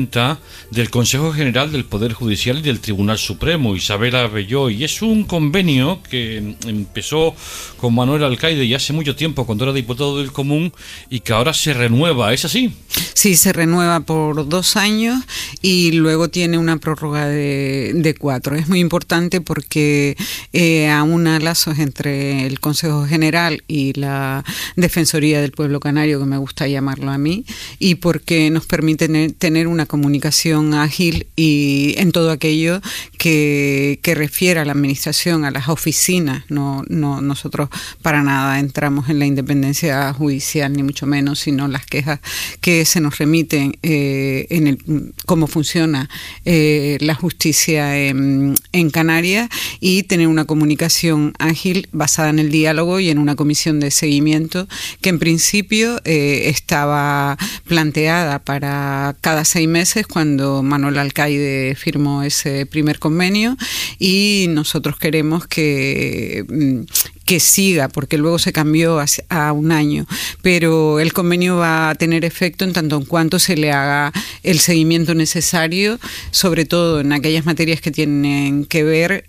del Consejo General del Poder Judicial y del Tribunal Supremo, Isabel Abelló, y es un convenio que empezó con Manuel Alcaide ya hace mucho tiempo, cuando era diputado del Común, y que ahora se renueva, ¿es así? Sí, se renueva por 2 años y luego tiene una prórroga de 4. Es muy importante porque aúna lazos entre el Consejo General y la Defensoría del Pueblo Canario, que me gusta llamarlo a mí, y porque nos permite tener una comunicación ágil y en todo aquello que refiere a la administración, a las oficinas. No, nosotros para nada entramos en la independencia judicial, ni mucho menos, sino las quejas que se nos remiten en cómo funciona la justicia en Canarias, y tener una comunicación ágil basada en el diálogo y en una comisión de seguimiento que en principio estaba planteada para cada 6 meses cuando Manuel Alcaide firmó ese primer convenio, y nosotros queremos que siga, porque luego se cambió a 1 año, pero el convenio va a tener efecto en tanto en cuanto se le haga el seguimiento necesario, sobre todo en aquellas materias que tienen que ver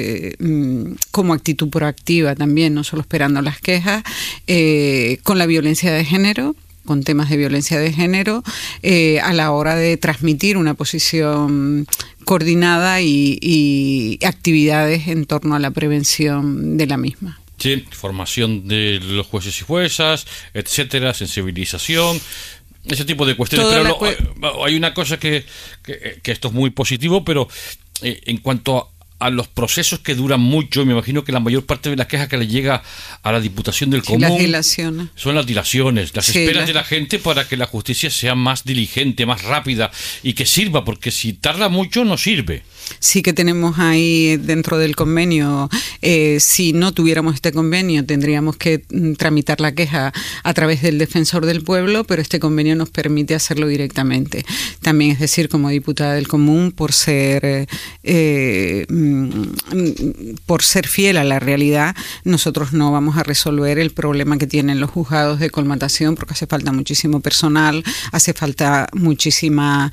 como actitud proactiva también, no solo esperando las quejas, con la violencia de género, con temas de violencia de género, a la hora de transmitir una posición coordinada y actividades en torno a la prevención de la misma. Sí, formación de los jueces y juezas, etcétera, sensibilización, ese tipo de cuestiones. Pero hay una cosa que esto es muy positivo, pero en cuanto a los procesos que duran mucho, me imagino que la mayor parte de las quejas que le llega a la Diputación del Común las dilaciones. Son las dilaciones, las esperas de la gente para que la justicia sea más diligente, más rápida y que sirva, porque si tarda mucho no sirve. Sí que tenemos ahí dentro del convenio, si no tuviéramos este convenio tendríamos que tramitar la queja a través del Defensor del Pueblo, pero este convenio nos permite hacerlo directamente. También, es decir, como diputada del Común, por ser fiel a la realidad, nosotros no vamos a resolver el problema que tienen los juzgados de colmatación, porque hace falta muchísimo personal, hace falta muchísima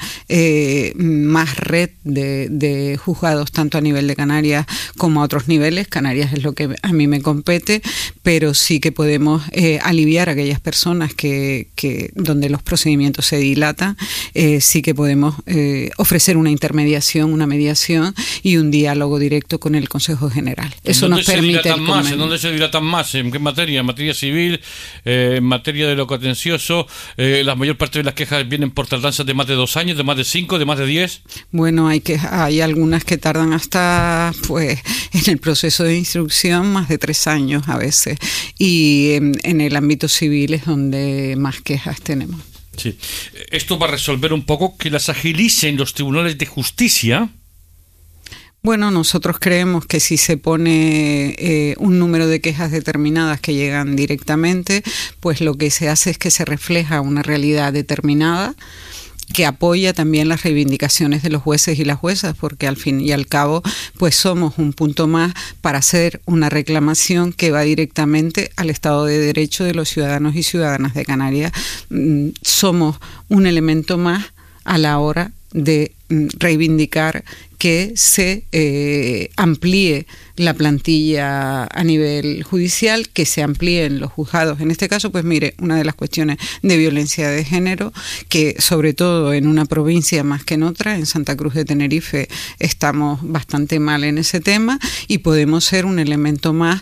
más red de juzgados, tanto a nivel de Canarias como a otros niveles. Canarias es lo que a mí me compete, pero sí que podemos aliviar a aquellas personas que donde los procedimientos se dilatan, sí que podemos ofrecer una intermediación, una mediación y un diálogo directo con el Consejo General. Eso nos permite el convenio. ¿En dónde se dilatan más? ¿En qué materia? ¿En materia civil? ¿En materia de lo contencioso? La mayor parte de las quejas vienen por tardanzas de más de 2 años, de más de 5, de más de 10. Bueno, hay algunas que tardan hasta, pues, en el proceso de instrucción más de 3 años a veces, y en el ámbito civil es donde más quejas tenemos. Sí. Esto va a resolver un poco que las agilicen los tribunales de justicia. Bueno, nosotros creemos que si se pone un número de quejas determinadas que llegan directamente, pues lo que se hace es que se refleja una realidad determinada que apoya también las reivindicaciones de los jueces y las juezas, porque al fin y al cabo pues somos un punto más para hacer una reclamación que va directamente al Estado de Derecho de los ciudadanos y ciudadanas de Canarias. Somos un elemento más a la hora de reivindicar que se amplíe la plantilla a nivel judicial, que se amplíen los juzgados. En este caso, pues mire, una de las cuestiones de violencia de género, que sobre todo en una provincia más que en otra, en Santa Cruz de Tenerife, estamos bastante mal en ese tema, y podemos ser un elemento más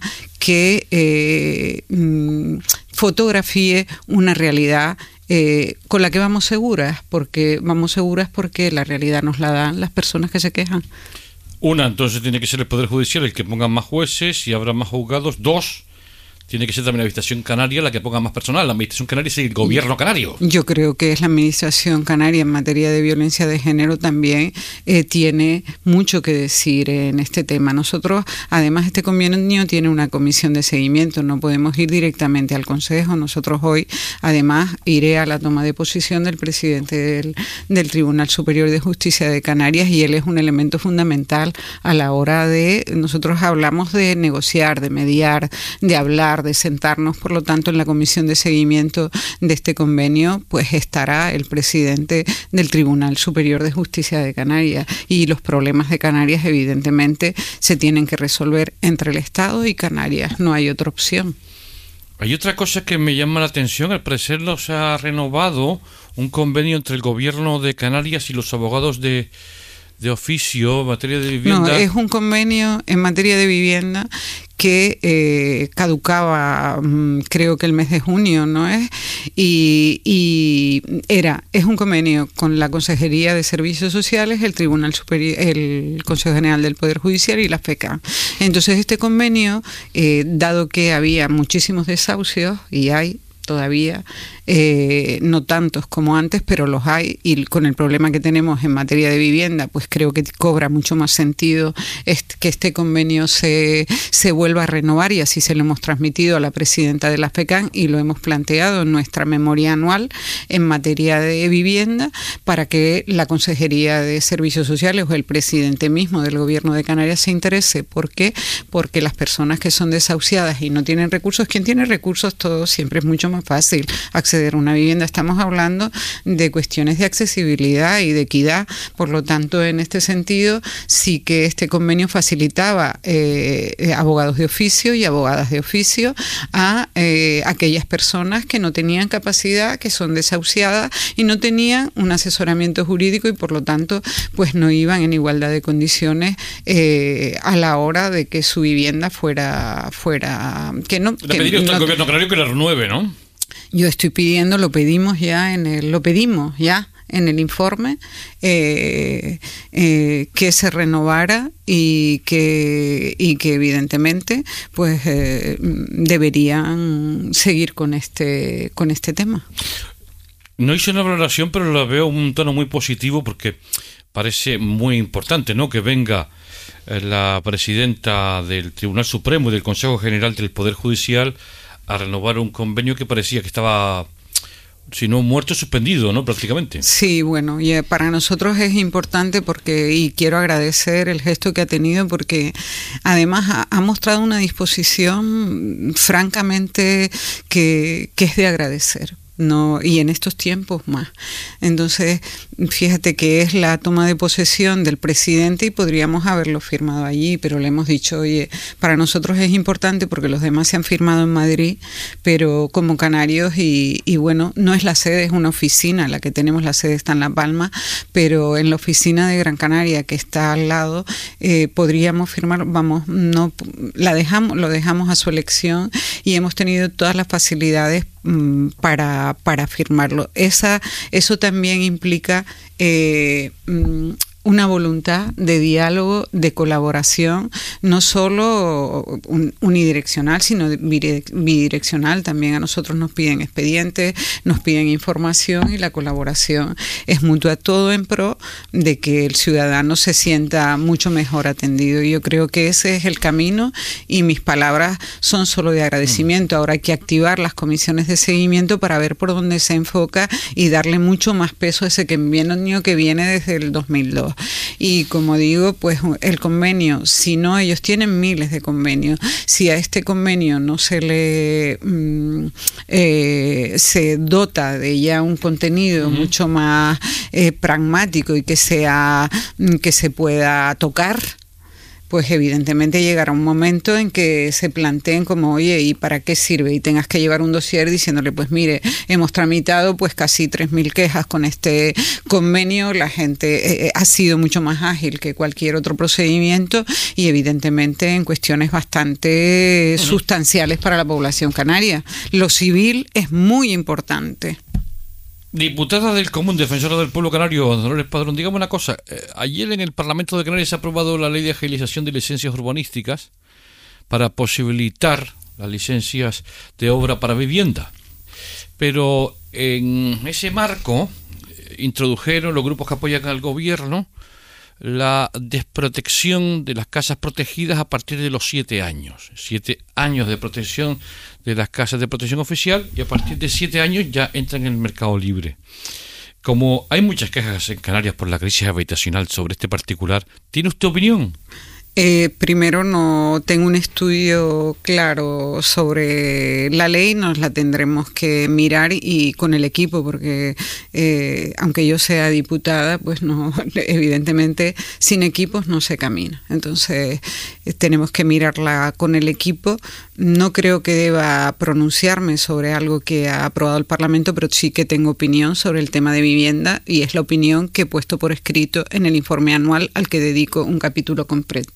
que fotografíe una realidad con la que vamos seguras porque la realidad nos la dan las personas que se quejan. Entonces tiene que ser el Poder Judicial el que ponga más jueces y habrá más juzgados. 2, tiene que ser también la Administración Canaria la que ponga más personal. La Administración Canaria es el Gobierno canario. Yo creo que es la Administración Canaria en materia de violencia de género también tiene mucho que decir en este tema. Nosotros, además, este convenio tiene una comisión de seguimiento, no podemos ir directamente al Consejo. Nosotros hoy, además, iré a la toma de posición del presidente del Tribunal Superior de Justicia de Canarias, y él es un elemento fundamental a la hora de, nosotros hablamos de negociar, de mediar, de hablar, lugar de sentarnos, por lo tanto, en la comisión de seguimiento de este convenio, pues estará el presidente del Tribunal Superior de Justicia de Canarias, y los problemas de Canarias, evidentemente, se tienen que resolver entre el Estado y Canarias, no hay otra opción. Hay otra cosa que me llama la atención, al parecer se ha renovado un convenio entre el gobierno de Canarias y los abogados de oficio en materia de vivienda. No, es un convenio en materia de vivienda que caducaba, creo que el mes de junio, ¿no es? Es un convenio con la Consejería de Servicios Sociales, el Tribunal Superior, el Consejo General del Poder Judicial y la FECA. Entonces este convenio, dado que había muchísimos desahucios, y hay todavía, no tantos como antes, pero los hay, y con el problema que tenemos en materia de vivienda, pues creo que cobra mucho más sentido que este convenio se vuelva a renovar, y así se lo hemos transmitido a la presidenta de la FECAN y lo hemos planteado en nuestra memoria anual en materia de vivienda, para que la Consejería de Servicios Sociales o el presidente mismo del Gobierno de Canarias se interese. ¿Por qué? Porque las personas que son desahuciadas y no tienen recursos, quien tiene recursos, todo siempre es mucho más fácil acceder a una vivienda. Estamos hablando de cuestiones de accesibilidad y de equidad. Por lo tanto, en este sentido, sí que este convenio facilitaba abogados de oficio y abogadas de oficio a aquellas personas que no tenían capacidad, que son desahuciadas y no tenían un asesoramiento jurídico, y por lo tanto pues no iban en igualdad de condiciones a la hora de que su vivienda fuera que no. Le pediría usted al gobierno canario que la renueve, ¿no? Yo estoy pidiendo, lo pedimos ya en el informe, que se renovara y que evidentemente pues deberían seguir con este tema. No hice una valoración, pero la veo un tono muy positivo, porque parece muy importante, ¿no?, que venga la presidenta del Tribunal Supremo y del Consejo General del Poder Judicial a renovar un convenio que parecía que estaba, si no muerto, suspendido, ¿no?, prácticamente. Sí, bueno, y para nosotros es importante y quiero agradecer el gesto que ha tenido, porque además ha mostrado una disposición francamente que es de agradecer. No, y en estos tiempos más. Entonces, fíjate que es la toma de posesión del presidente y podríamos haberlo firmado allí, pero le hemos dicho, oye, para nosotros es importante porque los demás se han firmado en Madrid, pero como canarios, y bueno, no es la sede, es una oficina, la que tenemos, la sede está en La Palma, pero en la oficina de Gran Canaria, que está al lado, podríamos firmar, lo dejamos a su elección, y hemos tenido todas las facilidades para firmarlo. Eso también implica una voluntad de diálogo, de colaboración, no solo unidireccional, sino bidireccional. También a nosotros nos piden expedientes, nos piden información, y la colaboración es mutua, todo en pro de que el ciudadano se sienta mucho mejor atendido. Yo creo que ese es el camino, y mis palabras son solo de agradecimiento. Ahora hay que activar las comisiones de seguimiento para ver por dónde se enfoca y darle mucho más peso a ese convenio que viene desde el 2002. Y como digo, pues el convenio, si no, ellos tienen miles de convenios, si a este convenio no se le se dota de ya un contenido mucho más pragmático y que se pueda tocar, pues evidentemente llegará un momento en que se planteen como, oye, ¿y para qué sirve? Y tengas que llevar un dossier diciéndole, pues mire, hemos tramitado pues casi 3.000 quejas con este convenio, la gente ha sido mucho más ágil que cualquier otro procedimiento, y evidentemente en cuestiones bastante sustanciales para la población canaria. Lo civil es muy importante. Diputada del Común, defensora del pueblo canario, Dolores Padrón, dígame una cosa. Ayer en el Parlamento de Canarias se ha aprobado la ley de agilización de licencias urbanísticas para posibilitar las licencias de obra para vivienda. Pero en ese marco introdujeron los grupos que apoyan al gobierno la desprotección de las casas protegidas a partir de los 7 años. 7 años de protección de las casas de protección oficial, y a partir de 7 años ya entran en el mercado libre. Como hay muchas quejas en Canarias por la crisis habitacional sobre este particular, ¿tiene usted opinión? Primero, no tengo un estudio claro sobre la ley, nos la tendremos que mirar y con el equipo, porque aunque yo sea diputada, pues no, evidentemente sin equipos no se camina. Entonces tenemos que mirarla con el equipo. No creo que deba pronunciarme sobre algo que ha aprobado el Parlamento, pero sí que tengo opinión sobre el tema de vivienda, y es la opinión que he puesto por escrito en el informe anual al que dedico un capítulo completo.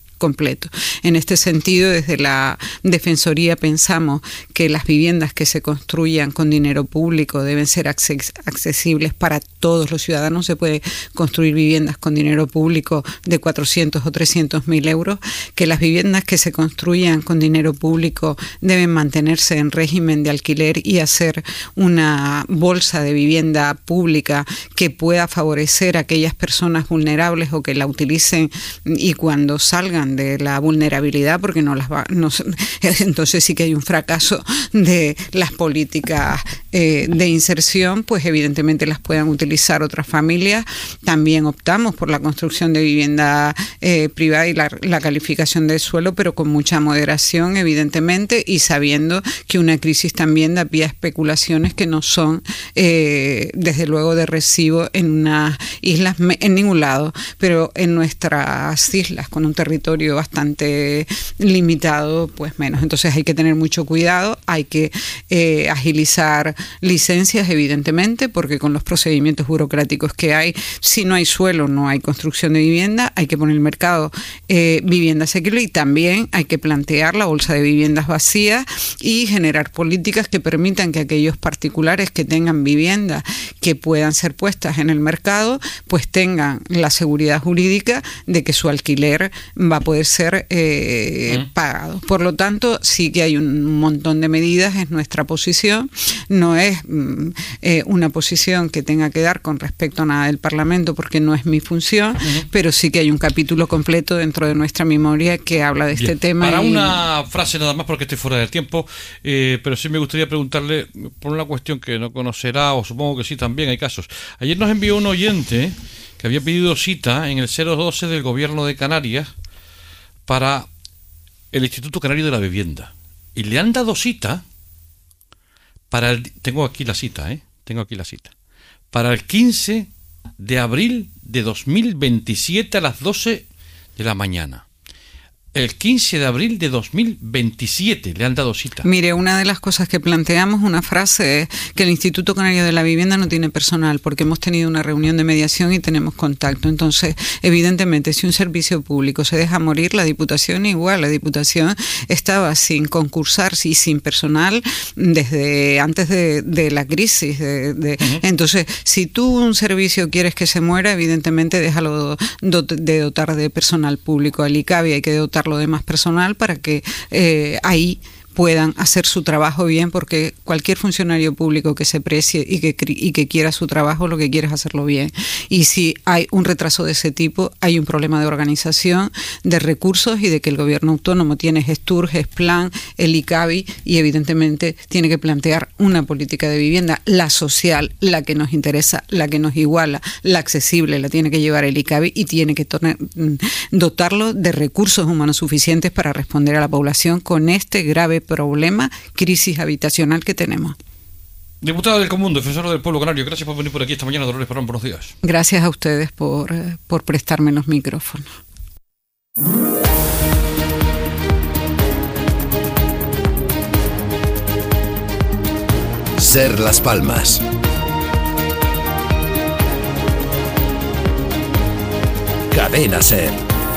En este sentido, desde la Defensoría pensamos que las viviendas que se construyan con dinero público deben ser accesibles para todos los ciudadanos. Se puede construir viviendas con dinero público de 400 o 300 mil euros, que las viviendas que se construyan con dinero público deben mantenerse en régimen de alquiler y hacer una bolsa de vivienda pública que pueda favorecer a aquellas personas vulnerables o que la utilicen y cuando salgan de la vulnerabilidad, porque entonces sí que hay un fracaso de las políticas de inserción, pues evidentemente las puedan utilizar otras familias. También optamos por la construcción de vivienda privada y la calificación del suelo, pero con mucha moderación, evidentemente, y sabiendo que una crisis también da pie a especulaciones que no son desde luego de recibo en unas islas, en ningún lado, pero en nuestras islas con un territorio bastante limitado, pues menos. Entonces hay que tener mucho cuidado, hay que agilizar licencias, evidentemente, porque con los procedimientos burocráticos que hay, si no hay suelo, no hay construcción de vivienda. Hay que poner en el mercado vivienda asequible, y también hay que plantear la bolsa de viviendas vacías y generar políticas que permitan que aquellos particulares que tengan viviendas que puedan ser puestas en el mercado, pues tengan la seguridad jurídica de que su alquiler va a poder ser pagado. Por lo tanto, sí que hay un montón de medidas. Es nuestra posición, no es una posición que tenga que dar con respecto a nada del Parlamento, porque no es mi función, pero sí que hay un capítulo completo dentro de nuestra memoria que habla de este tema. Para una frase nada más, porque estoy fuera del tiempo, pero sí me gustaría preguntarle por una cuestión que no conocerá, o supongo que sí, también hay casos. Ayer nos envió un oyente que había pedido cita en el 012 del Gobierno de Canarias para el Instituto Canario de la Vivienda, y le han dado cita para tengo aquí la cita, para el 15 de abril de 2027 a las 12 de la mañana. El 15 de abril de 2027 le han dado cita. Mire, una de las cosas que planteamos, una frase, es que el Instituto Canario de la Vivienda no tiene personal, porque hemos tenido una reunión de mediación y tenemos contacto. Entonces, evidentemente, si un servicio público se deja morir, la Diputación igual. La Diputación estaba sin concursar y sin personal desde antes de la crisis. Entonces, si tú un servicio quieres que se muera, evidentemente déjalo de dotar de personal público. Al ICABI hay que dotar lo de más personal para que ahí puedan hacer su trabajo bien, porque cualquier funcionario público que se precie y que quiera su trabajo, lo que quiere es hacerlo bien. Y si hay un retraso de ese tipo, hay un problema de organización, de recursos, y de que el gobierno autónomo tiene Gestur, Gesplan, el ICABI, y evidentemente tiene que plantear una política de vivienda, la social, la que nos interesa, la que nos iguala, la accesible, la tiene que llevar el ICABI, y tiene que dotarlo de recursos humanos suficientes para responder a la población con este grave problema, crisis habitacional que tenemos. Diputada del Común, defensora del pueblo canario, gracias por venir por aquí esta mañana. Dolores Parrón, buenos días. Gracias a ustedes por prestarme los micrófonos. Ser Las Palmas. Cadena Ser.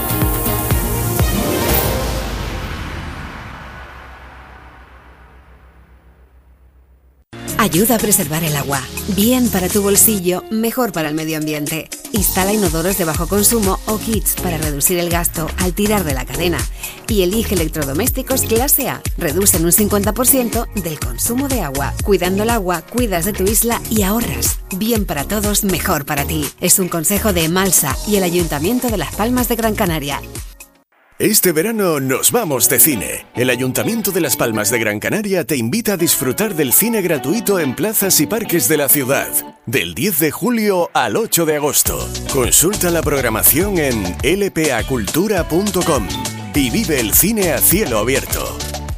Ayuda a preservar el agua. Bien para tu bolsillo, mejor para el medio ambiente. Instala inodoros de bajo consumo o kits para reducir el gasto al tirar de la cadena. Y elige electrodomésticos clase A. Reducen un 50% del consumo de agua. Cuidando el agua, cuidas de tu isla y ahorras. Bien para todos, mejor para ti. Es un consejo de Emalsa y el Ayuntamiento de Las Palmas de Gran Canaria. Este verano nos vamos de cine. El Ayuntamiento de Las Palmas de Gran Canaria te invita a disfrutar del cine gratuito en plazas y parques de la ciudad, del 10 de julio al 8 de agosto. Consulta la programación en lpacultura.com. y vive el cine a cielo abierto.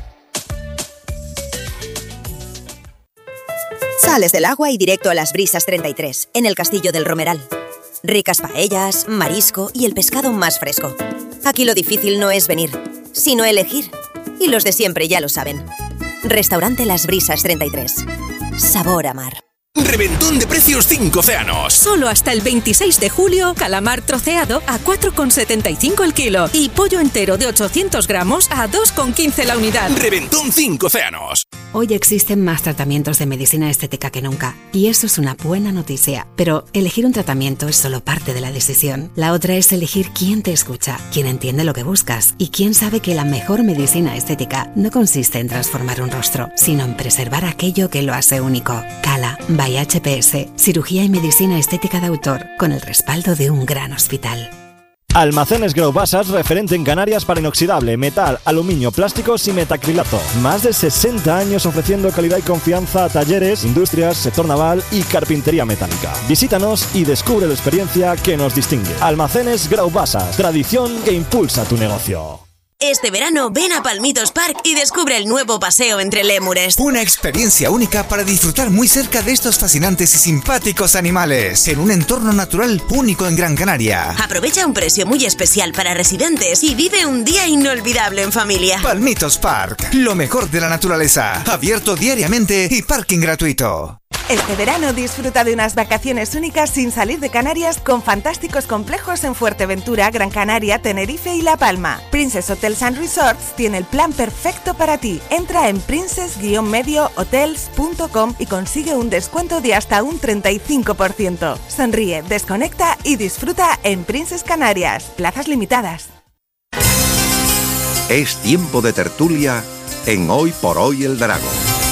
Sales del agua y directo a las Brisas 33, en el Castillo del Romeral. Ricas paellas, marisco y el pescado más fresco. Aquí lo difícil no es venir, sino elegir. Y los de siempre ya lo saben. Restaurante Las Brisas 33. Sabor a mar. Reventón de precios 5 océanos. Solo hasta el 26 de julio, calamar troceado a 4,75 el kilo y pollo entero de 800 gramos a 2,15 la unidad. Reventón 5 océanos. Hoy existen más tratamientos de medicina estética que nunca, y eso es una buena noticia. Pero elegir un tratamiento es solo parte de la decisión. La otra es elegir quién te escucha, quién entiende lo que buscas y quién sabe que la mejor medicina estética no consiste en transformar un rostro, sino en preservar aquello que lo hace único. Cala by HPS, cirugía y medicina estética de autor, con el respaldo de un gran hospital. Almacenes Graubassas, referente en Canarias para inoxidable, metal, aluminio, plásticos y metacrilato. Más de 60 años ofreciendo calidad y confianza a talleres, industrias, sector naval y carpintería metálica. Visítanos y descubre la experiencia que nos distingue. Almacenes Graubassas, tradición que impulsa tu negocio. Este verano ven a Palmitos Park y descubre el nuevo paseo entre lémures. Una experiencia única para disfrutar muy cerca de estos fascinantes y simpáticos animales, en un entorno natural único en Gran Canaria. Aprovecha un precio muy especial para residentes y vive un día inolvidable en familia. Palmitos Park, lo mejor de la naturaleza, abierto diariamente y parking gratuito. Este verano disfruta de unas vacaciones únicas sin salir de Canarias con fantásticos complejos en Fuerteventura, Gran Canaria, Tenerife y La Palma. Princess Hotels and Resorts tiene el plan perfecto para ti. Entra en princess-mediohotels.com y consigue un descuento de hasta un 35%. Sonríe, desconecta y disfruta en Princess Canarias. Plazas limitadas. Es tiempo de tertulia en Hoy por Hoy el Drago.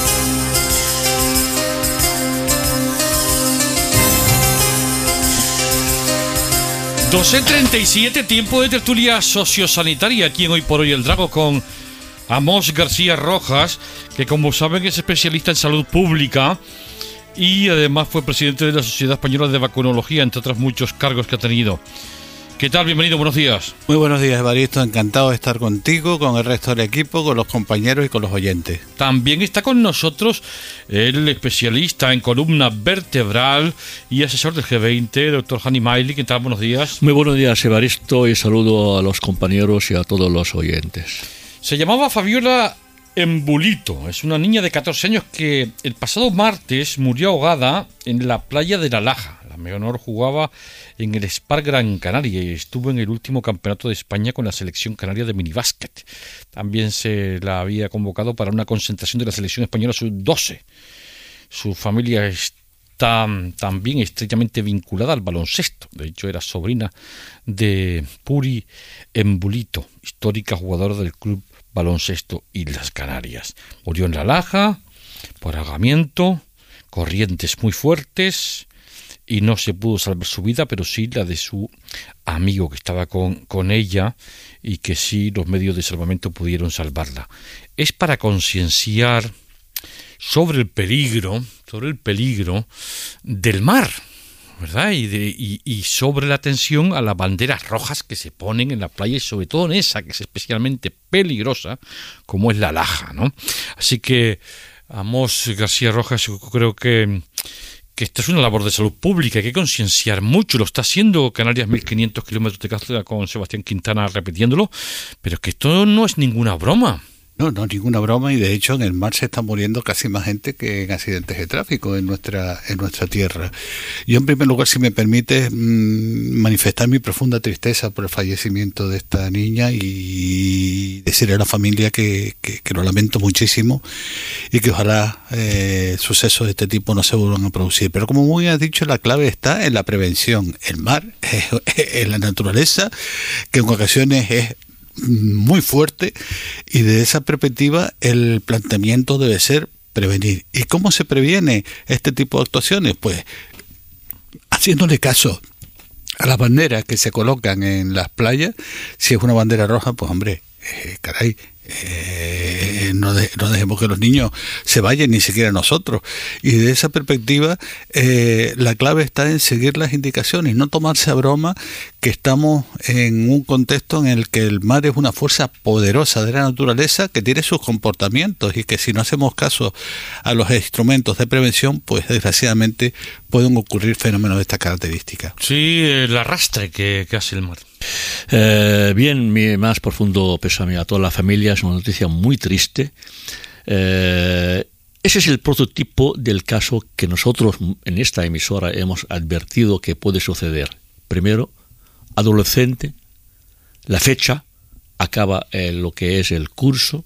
12:37, tiempo de tertulia sociosanitaria aquí en Hoy por Hoy el Drago con Amós García Rojas, que como saben es especialista en salud pública y además fue presidente de la Sociedad Española de Vacunología, entre otros muchos cargos que ha tenido. ¿Qué tal? Bienvenido, buenos días. Muy buenos días, Evaristo, encantado de estar contigo, con el resto del equipo, con los compañeros y con los oyentes. También está con nosotros el especialista en columna vertebral y asesor del G20, doctor Hani Maili. ¿Qué tal? Buenos días. Muy buenos días, Evaristo, y saludo a los compañeros y a todos los oyentes. Se llamaba Fabiola Embulito, es una niña de 14 años que el pasado martes murió ahogada en la playa de La Laja. La menor jugaba en el SPAR Gran Canaria y estuvo en el último campeonato de España con la selección canaria de minibásquet. También se la había convocado para una concentración de la selección española sub-12. Su familia está también estrechamente vinculada al baloncesto. De hecho, era sobrina de Puri Embulito, histórica jugadora del club Baloncesto Islas Canarias. Murió en La Laja por ahogamiento, corrientes muy fuertes, y no se pudo salvar su vida, pero sí la de su amigo que estaba con ella y que sí los medios de salvamento pudieron salvarla. Es para concienciar sobre el peligro del mar, ¿verdad? Y sobre la atención a las banderas rojas que se ponen en la playa y sobre todo en esa que es especialmente peligrosa como es La Laja, ¿no? Así que Amós García Rojas, yo creo que esta es una labor de salud pública, hay que concienciar mucho, lo está haciendo Canarias 1500 kilómetros de costa con Sebastián Quintana repitiéndolo, pero es que esto no es ninguna broma. No, ninguna broma, y de hecho en el mar se está muriendo casi más gente que en accidentes de tráfico en nuestra tierra. Yo en primer lugar, si me permite, manifestar mi profunda tristeza por el fallecimiento de esta niña y decirle a la familia que lo lamento muchísimo y que ojalá sucesos de este tipo no se vuelvan a producir. Pero como muy has dicho, la clave está en la prevención. El mar es la naturaleza, que en ocasiones es muy fuerte, y de esa perspectiva el planteamiento debe ser prevenir. ¿Y cómo se previene este tipo de actuaciones? Pues haciéndole caso a las banderas que se colocan en las playas. Si es una bandera roja, pues hombre, no dejemos que los niños se vayan, ni siquiera nosotros. Y de esa perspectiva, la clave está en seguir las indicaciones, no tomarse a broma que estamos en un contexto en el que el mar es una fuerza poderosa de la naturaleza que tiene sus comportamientos y que si no hacemos caso a los instrumentos de prevención, pues desgraciadamente pueden ocurrir fenómenos de esta característica. Sí, el arrastre que hace el mar. Bien, mi más profundo pésame a toda la familia, es una noticia muy triste. Ese es el prototipo del caso que nosotros en esta emisora hemos advertido que puede suceder. Primero, adolescente, la fecha, acaba lo que es el curso.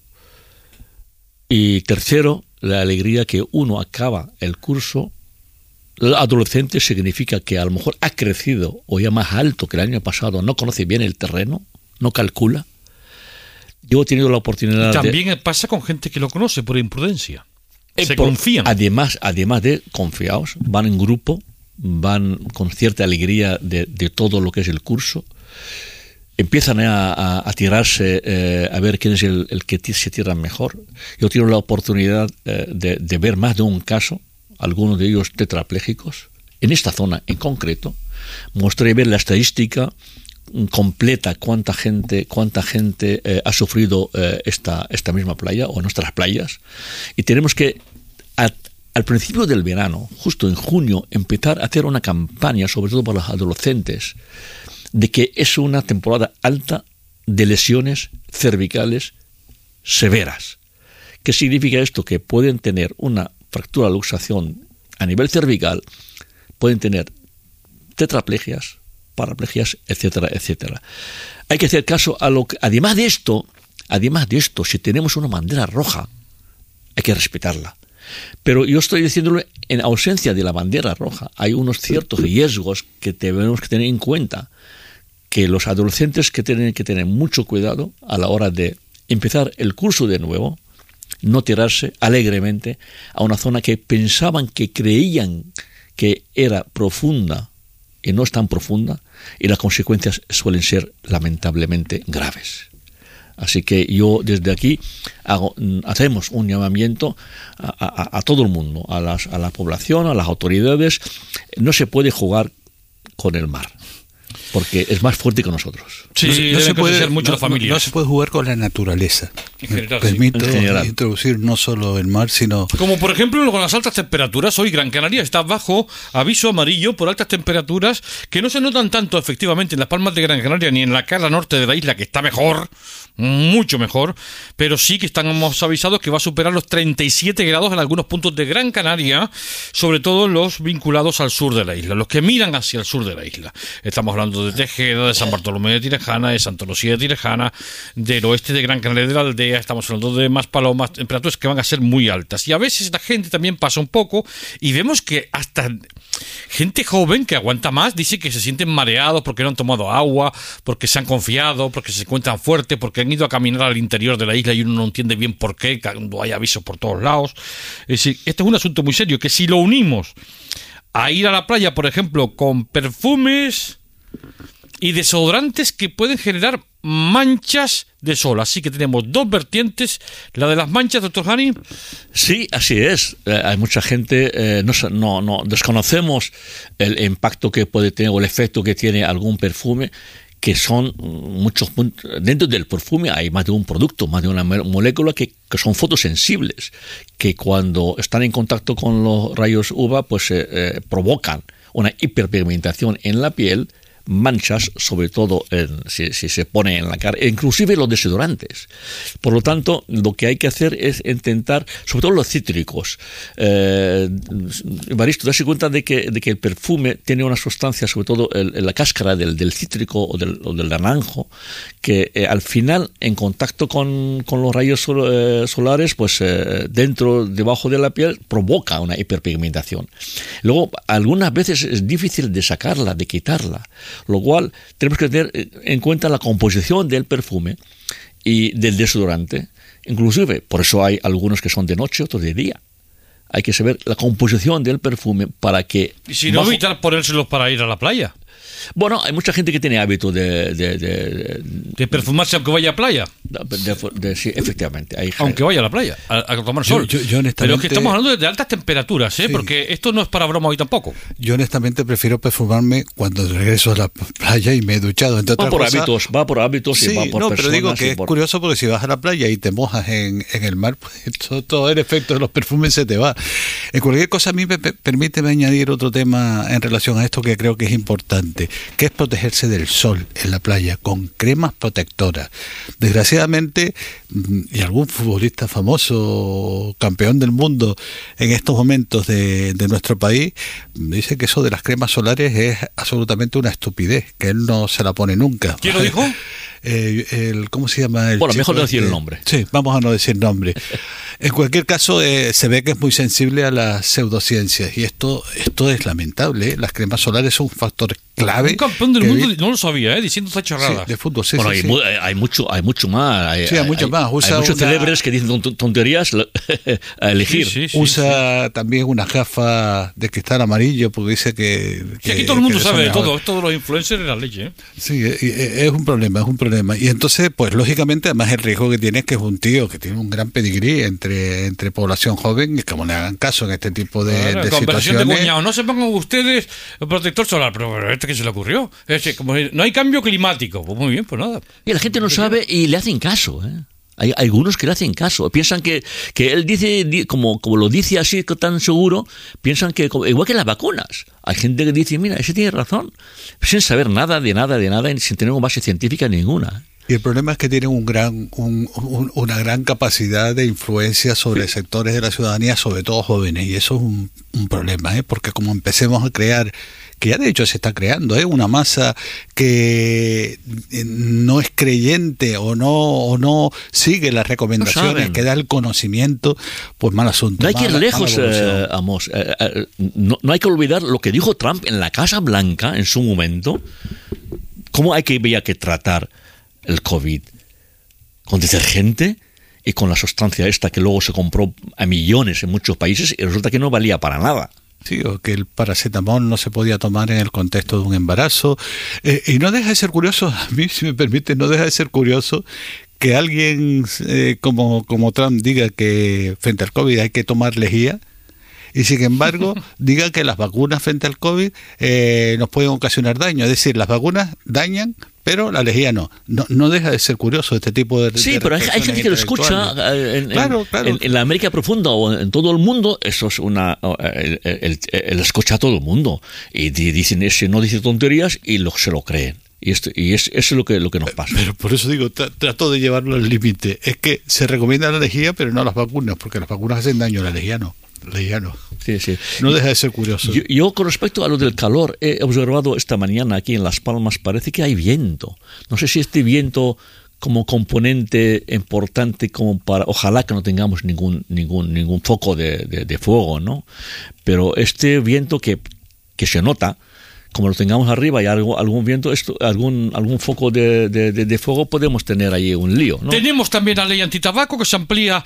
Y tercero, la alegría que uno acaba el curso. El adolescente significa que a lo mejor ha crecido o ya más alto que el año pasado, no conoce bien el terreno, no calcula. Yo he tenido la oportunidad y también pasa con gente que lo conoce por imprudencia. Se confían. Además de confiados, van en grupo, van con cierta alegría de todo lo que es el curso, empiezan a tirarse a ver quién es el que se tira mejor. Yo tengo la oportunidad de ver más de un caso, algunos de ellos tetraplégicos, en esta zona en concreto. Mostré ver la estadística completa, cuánta gente ha sufrido esta misma playa o nuestras playas, y tenemos que al principio del verano, justo en junio, empezar a hacer una campaña, sobre todo para los adolescentes, de que es una temporada alta de lesiones cervicales severas. ¿Qué significa esto? Que pueden tener una fractura de luxación a nivel cervical, pueden tener tetraplegias, paraplegias, etcétera, etcétera. Hay que hacer caso a lo que, además de esto, si tenemos una bandera roja, hay que respetarla. Pero yo estoy diciéndolo, en ausencia de la bandera roja, hay unos ciertos riesgos que tenemos que tener en cuenta, que los adolescentes que tienen que tener mucho cuidado a la hora de empezar el curso de nuevo, no tirarse alegremente a una zona que pensaban, que creían que era profunda y no es tan profunda, y las consecuencias suelen ser lamentablemente graves. Así que yo desde aquí hacemos un llamamiento a todo el mundo, a la población, a las autoridades. No se puede jugar con el mar, porque es más fuerte que nosotros. Sí, no se puede ser mucho la familia. No se puede jugar con la naturaleza. Permito introducir no solo el mar, sino... Como por ejemplo con las altas temperaturas. Hoy Gran Canaria está bajo aviso amarillo por altas temperaturas que no se notan tanto efectivamente en las Palmas de Gran Canaria ni en la cara norte de la isla, que está mejor, mucho mejor, pero sí que estamos avisados que va a superar los 37 grados en algunos puntos de Gran Canaria, sobre todo los vinculados al sur de la isla, los que miran hacia el sur de la isla. Estamos hablando de Tejeda, de San Bartolomé de Tirejana, de Santa Lucía de Tirejana, del oeste de Gran Canaria de la Aldea. Estamos hablando de Maspalomas, temperaturas que van a ser muy altas. Y a veces la gente también pasa un poco y vemos que hasta gente joven que aguanta más dice que se sienten mareados porque no han tomado agua, porque se han confiado, porque se encuentran fuertes, porque han ido a caminar al interior de la isla y uno no entiende bien por qué, cuando hay avisos por todos lados. Es decir, este es un asunto muy serio, que si lo unimos a ir a la playa, por ejemplo, con perfumes y desodorantes que pueden generar manchas de sol. Así que tenemos dos vertientes. La de las manchas, doctor Hani. Sí, así es. Hay mucha gente, no desconocemos el impacto que puede tener o el efecto que tiene algún perfume, que son muchos puntos. Dentro del perfume hay más de un producto, más de una molécula que son fotosensibles, que cuando están en contacto con los rayos UVA, pues provocan una hiperpigmentación en la piel, manchas, sobre todo si se pone en la cara, inclusive los desodorantes. Por lo tanto, lo que hay que hacer es intentar, sobre todo los cítricos. Evaristo, darse cuenta de que el perfume tiene una sustancia, sobre todo en la cáscara del cítrico o del naranjo, que al final, en contacto con los rayos solares, pues debajo de la piel, provoca una hiperpigmentación. Luego, algunas veces es difícil de sacarla, de quitarla, lo cual tenemos que tener en cuenta la composición del perfume y del desodorante. Inclusive, por eso hay algunos que son de noche, otros de día. Hay que saber la composición del perfume para que... Y si no, evitar ponérselos para ir a la playa. Bueno, hay mucha gente que tiene hábito de perfumarse aunque vaya a playa. Sí, efectivamente. Aunque vaya a la playa, a tomar sol. Yo honestamente, pero es que estamos hablando de altas temperaturas, ¿eh? Sí. Porque esto no es para broma hoy tampoco. Yo honestamente prefiero perfumarme cuando regreso a la playa y me he duchado. Va por hábitos sí, y va por personas. Pero digo que es curioso porque si vas a la playa y te mojas en el mar, pues todo el efecto de los perfumes se te va. En cualquier cosa, a mí permíteme añadir otro tema en relación a esto que creo que es importante, que es protegerse del sol en la playa con cremas protectoras. Desgraciadamente, y algún futbolista famoso, campeón del mundo en estos momentos de nuestro país, dice que eso de las cremas solares es absolutamente una estupidez, que él no se la pone nunca. ¿Quién lo dijo? ¿Cómo se llama? Bueno, mejor no decir el nombre. Sí, vamos a no decir nombre. En cualquier caso, se ve que es muy sensible a las pseudociencias y esto es lamentable, ¿eh? Las cremas solares son un factor clave. Un campeón del mundo no lo sabía, diciendo esta charrada. Sí, de fútbol, sí, bueno, sí, hay mucho más. Hay mucho más. Hay muchos celebres que dicen tonterías a elegir. Usa también una gafa de cristal amarillo porque dice que aquí todo el mundo sabe de todo. Esto de los influencers es la leche, ¿eh? Sí, es un problema. Y entonces, pues lógicamente, además el riesgo que tiene es que es un tío que tiene un gran pedigrí entre población joven y como le hagan caso en este tipo de situaciones. De cuñado, no se pongan ustedes el protector solar, pero ¿qué se le ocurrió? Como no hay cambio climático. Pues muy bien, pues nada. Y la gente no sabe y le hacen caso, ¿eh? Hay algunos que le hacen caso, piensan que él dice, como lo dice así tan seguro, piensan que, igual que las vacunas, hay gente que dice, mira, ese tiene razón, sin saber nada, y sin tener una base científica ninguna. Y el problema es que tienen una gran capacidad de influencia sobre sectores de la ciudadanía, sobre todo jóvenes, y eso es un problema, ¿eh? Porque como empecemos a crear, que ya de hecho se está creando, una masa que no es creyente o no sigue las recomendaciones que da el conocimiento, pues mal asunto. No hay que ir lejos, Amos. No hay que olvidar lo que dijo Trump en la Casa Blanca en su momento. ¿Cómo había que tratar el COVID? Con detergente y con la sustancia esta que luego se compró a millones en muchos países y resulta que no valía para nada. Sí, o que el paracetamol no se podía tomar en el contexto de un embarazo. Y no deja de ser curioso, a mí, si me permite, no deja de ser curioso que alguien como Trump diga que frente al COVID hay que tomar lejía y sin embargo diga que las vacunas frente al COVID nos pueden ocasionar daño. Es decir, las vacunas dañan, pero la lejía no deja de ser curioso este tipo de sí, pero hay gente que lo escucha claro. En la América profunda o en todo el mundo. Eso es el escucha a todo el mundo y dicen ese no dice tonterías y se lo creen. Eso es lo que nos pasa. Pero por eso digo, trato de llevarlo al límite. Es que se recomienda la lejía, pero no las vacunas, porque las vacunas hacen daño, la lejía no. Sí. No deja de ser curioso. Yo con respecto a lo del calor, he observado esta mañana aquí en Las Palmas, parece que hay viento. No sé si este viento como componente importante como para, ojalá que no tengamos ningún foco de fuego, ¿no? Pero este viento que se nota, como lo tengamos arriba y algún viento, algún foco de fuego, podemos tener ahí un lío, ¿no? Tenemos también la ley antitabaco que se amplía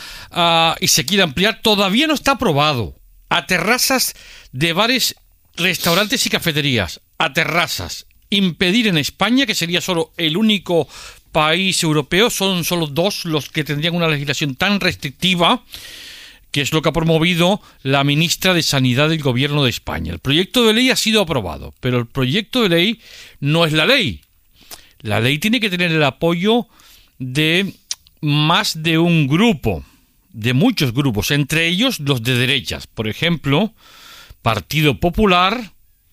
y se quiere ampliar, todavía no está aprobado, a terrazas de bares, restaurantes y cafeterías, a terrazas. Impedir en España, que sería solo el único país europeo, son solo 2 los que tendrían una legislación tan restrictiva, que es lo que ha promovido la ministra de Sanidad del Gobierno de España. El proyecto de ley ha sido aprobado, pero el proyecto de ley no es la ley. La ley tiene que tener el apoyo de más de un grupo, de muchos grupos, entre ellos los de derechas. Por ejemplo, Partido Popular,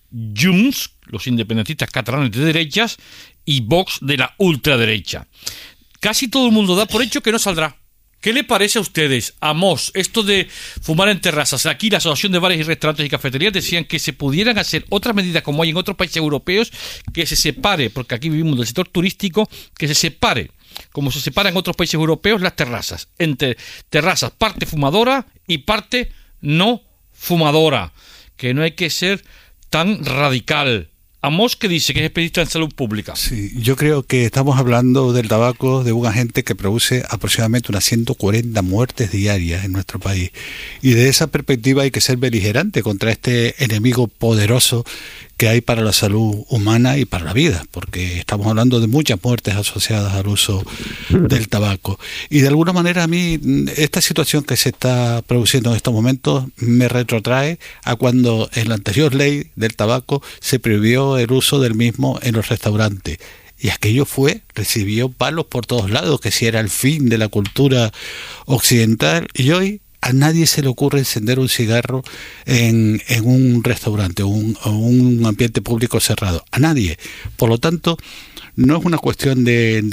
Junts, los independentistas catalanes de derechas, y Vox de la ultraderecha. Casi todo el mundo da por hecho que no saldrá. ¿Qué le parece a ustedes, Amos, esto de fumar en terrazas? Aquí la Asociación de Bares y Restaurantes y Cafeterías decían que se pudieran hacer otras medidas como hay en otros países europeos, que se separe, porque aquí vivimos del sector turístico, que se separe, como se separan en otros países europeos, las terrazas, entre terrazas parte fumadora y parte no fumadora, que no hay que ser tan radical. Amos, que dice que es especialista en salud pública. Sí, yo creo que estamos hablando del tabaco de un agente que produce aproximadamente unas 140 muertes diarias en nuestro país. Y de esa perspectiva hay que ser beligerante contra este enemigo poderoso que hay para la salud humana y para la vida, porque estamos hablando de muchas muertes asociadas al uso del tabaco. Y de alguna manera a mí esta situación que se está produciendo en estos momentos me retrotrae a cuando en la anterior ley del tabaco se prohibió el uso del mismo en los restaurantes. Y aquello recibió palos por todos lados, que si era el fin de la cultura occidental. Y hoy a nadie se le ocurre encender un cigarro en un restaurante o un ambiente público cerrado. A nadie. Por lo tanto, no es una cuestión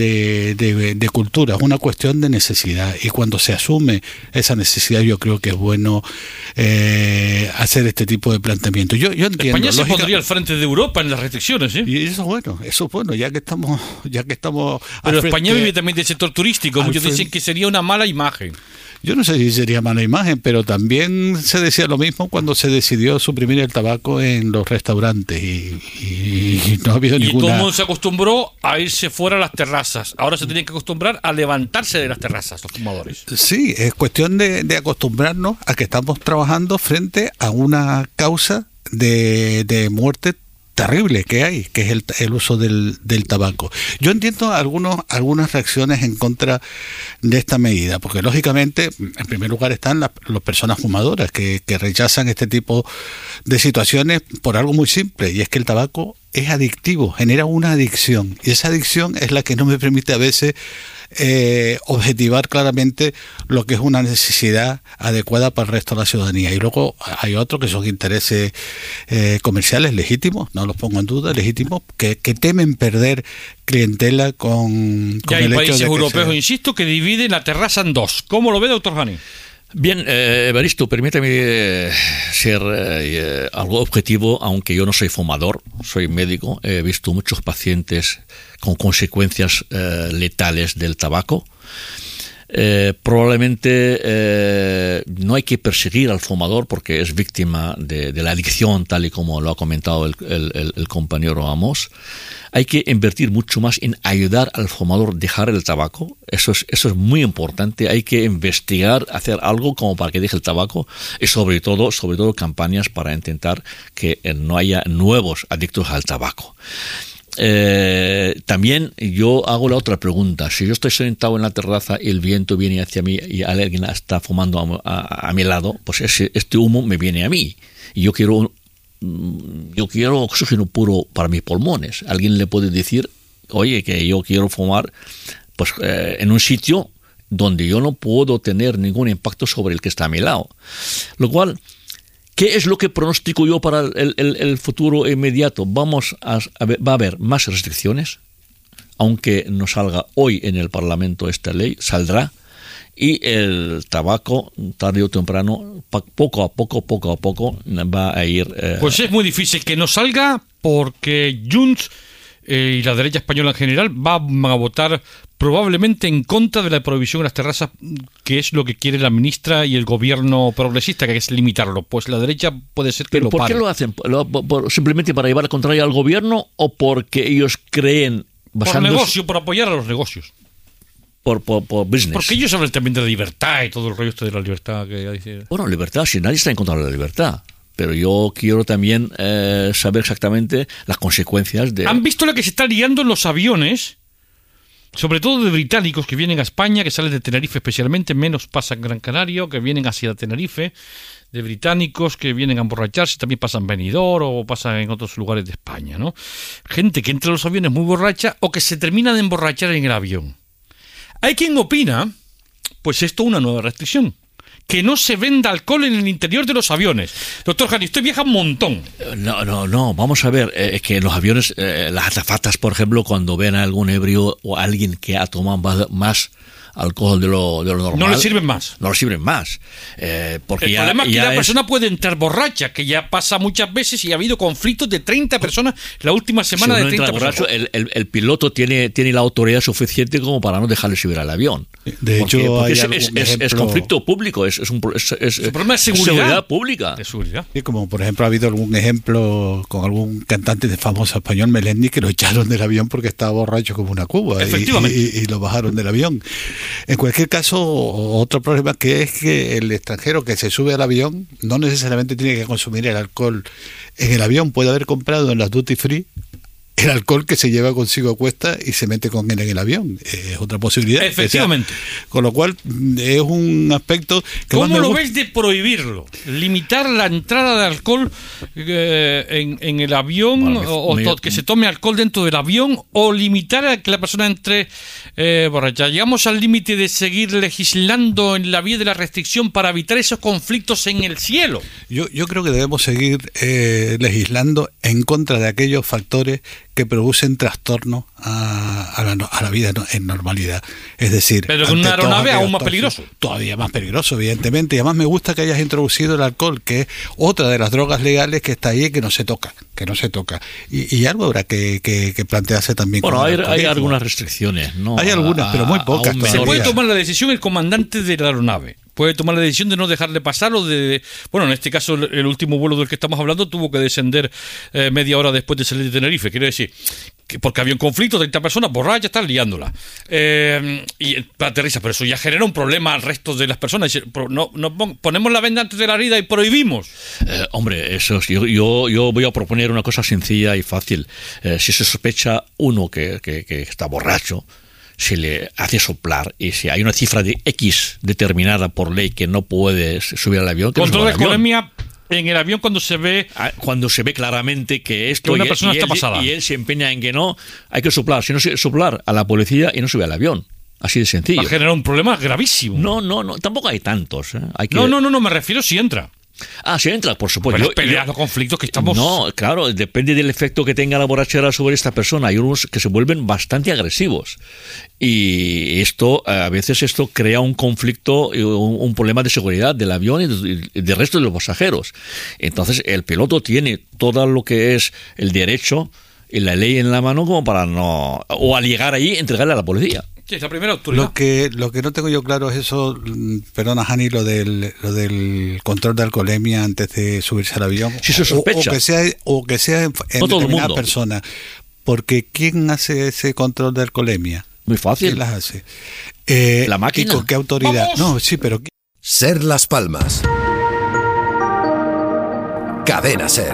de cultura, es una cuestión de necesidad. Y cuando se asume esa necesidad, yo creo que es bueno hacer este tipo de planteamiento. Yo entiendo. España se pondría al frente de Europa en las restricciones, ¿eh? Y eso es bueno, ya que estamos. Pero España vive también del sector turístico. Muchos dicen que sería una mala imagen. Yo no sé si sería mala imagen, pero también se decía lo mismo cuando se decidió suprimir el tabaco en los restaurantes y no ha habido ninguna... Y todo el mundo se acostumbró a irse fuera a las terrazas. Ahora se tienen que acostumbrar a levantarse de las terrazas los fumadores. Sí, es cuestión de acostumbrarnos a que estamos trabajando frente a una causa de muerte terrible que hay, que es el uso del tabaco. Yo entiendo algunas reacciones en contra de esta medida, porque lógicamente, en primer lugar están las personas fumadoras que rechazan este tipo de situaciones por algo muy simple, y es que el tabaco es adictivo, genera una adicción, y esa adicción es la que no me permite a veces objetivar claramente lo que es una necesidad adecuada para el resto de la ciudadanía. Y luego hay otros que son intereses comerciales legítimos, no los pongo en duda, legítimos, que temen perder clientela con ya hay el países hecho de europeos, insisto, que dividen la terraza en dos. ¿Cómo lo ve, doctor Hani? Bien, Evaristo, permítame ser algo objetivo, aunque yo no soy fumador, soy médico, he visto muchos pacientes con consecuencias letales del tabaco. Probablemente no hay que perseguir al fumador porque es víctima de la adicción, tal y como lo ha comentado el compañero Amos. Hay que invertir mucho más en ayudar al fumador a dejar el tabaco. Eso es muy importante. Hay que investigar, hacer algo como para que deje el tabaco, y sobre todo campañas para intentar que no haya nuevos adictos al tabaco. También yo hago la otra pregunta. Si yo estoy sentado en la terraza y el viento viene hacia mí y alguien está fumando a mi lado, pues este humo me viene a mí y yo quiero oxígeno puro para mis pulmones. Alguien le puede decir, oye, que yo quiero fumar pues en un sitio donde yo no puedo tener ningún impacto sobre el que está a mi lado. Lo cual, ¿qué es lo que pronostico yo para el futuro inmediato? Va a haber más restricciones, aunque no salga hoy en el Parlamento esta ley, saldrá, y el tabaco, tarde o temprano, poco a poco, va a ir... Pues es muy difícil que no salga, porque Junts y la derecha española en general van a votar probablemente en contra de la prohibición de las terrazas, que es lo que quiere la ministra y el gobierno progresista, que es limitarlo. Pues la derecha puede ser que ¿Pero lo por pare. qué lo hacen? ¿Simplemente para llevar la contraria al gobierno o porque ellos creen... Por negocio, por apoyar a los negocios. Por business. Porque ellos hablan también de libertad y todo el rollo esto de la libertad que dice. Bueno, libertad, si nadie está en contra de la libertad. Pero yo quiero también saber exactamente las consecuencias de... ¿Han visto lo que se está liando en los aviones? Sobre todo de británicos que vienen a España, que salen de Tenerife especialmente, menos pasa en Gran Canaria, que vienen hacia Tenerife, de británicos que vienen a emborracharse, también pasan en Benidorm o pasan en otros lugares de España, ¿no? Gente que entra en los aviones muy borracha o que se termina de emborrachar en el avión. Hay quien opina, pues esto es una nueva restricción, que no se venda alcohol en el interior de los aviones. Doctor Hani, usted viaja un montón. No, vamos a ver, que en los aviones, las azafatas, por ejemplo, cuando ven a algún ebrio o a alguien que ha tomado más alcohol de lo normal... No le sirven más. No le sirven más. Porque el problema es que la persona puede entrar borracha, que ya pasa muchas veces y ha habido conflictos de 30 personas la última semana, si de 30 borracho, personas. El piloto tiene la autoridad suficiente como para no dejarle subir al avión. De hecho, porque es conflicto público, es un problema de seguridad pública. De seguridad. Sí, como por ejemplo ha habido algún ejemplo con algún cantante de famoso español, Melendi, que lo echaron del avión porque estaba borracho como una cuba y lo bajaron del avión. En cualquier caso, otro problema que es que el extranjero que se sube al avión no necesariamente tiene que consumir el alcohol en el avión, puede haber comprado en las duty free el alcohol que se lleva consigo a cuesta y se mete con él en el avión. Es otra posibilidad. Efectivamente. Con lo cual, es un aspecto que ¿Cómo lo ves de prohibirlo? ¿Limitar la entrada de alcohol en el avión? Que se tome alcohol dentro del avión, o limitar a que la persona entre borracha. Llegamos al límite de seguir legislando en la vía de la restricción para evitar esos conflictos en el cielo. Yo creo que debemos seguir legislando en contra de aquellos factores que producen trastorno a la vida en normalidad. Es decir, pero con una aeronave aún más peligroso. Todavía más peligroso, evidentemente. Y además me gusta que hayas introducido el alcohol, que es otra de las drogas legales que está ahí y que no se toca. Y algo habrá que plantearse también. Bueno, hay algunas restricciones, ¿no? Hay algunas, pero muy pocas. Se puede tomar la decisión el comandante de la aeronave. Puede tomar la decisión de no dejarle pasar o de... Bueno, en este caso, el último vuelo del que estamos hablando tuvo que descender media hora después de salir de Tenerife. Quiero decir, que porque había un conflicto, 30 personas borrachas, están liándola. Y aterriza, pero eso ya genera un problema al resto de las personas. No ponemos la venda antes de la herida y prohibimos. Hombre, yo voy a proponer una cosa sencilla y fácil. Si se sospecha uno que está borracho, se le hace soplar, y si hay una cifra de X determinada por ley que no puede subir al avión, control de alcoholemia en el avión cuando se ve claramente que esto, que una persona está pasada, y él se empeña en que no, hay que soplar, si no, soplar a la policía y no sube al avión. Así de sencillo. Va a generar un problema gravísimo. No, tampoco hay tantos. No, me refiero si entra. Si entra, por supuesto. Bueno, peleas los conflictos que estamos... No, claro, depende del efecto que tenga la borrachera sobre esta persona. Hay unos que se vuelven bastante agresivos. Y a veces esto crea un conflicto, un problema de seguridad del avión y del resto de los pasajeros. Entonces, el piloto tiene todo lo que es el derecho y la ley en la mano como para no... O al llegar ahí, entregarle a la policía. Sí, es la primera autoridad. Lo que no tengo yo claro es eso, perdona, Jani, lo del control de alcoholemia antes de subirse al avión. Si se sospecha. O que sea en determinada persona. Porque ¿quién hace ese control de alcoholemia? Muy fácil. ¿Quién las hace? La máquina. ¿Y con qué autoridad? ¡Vamos! No, sí, pero... Ser Las Palmas. Cadena Ser.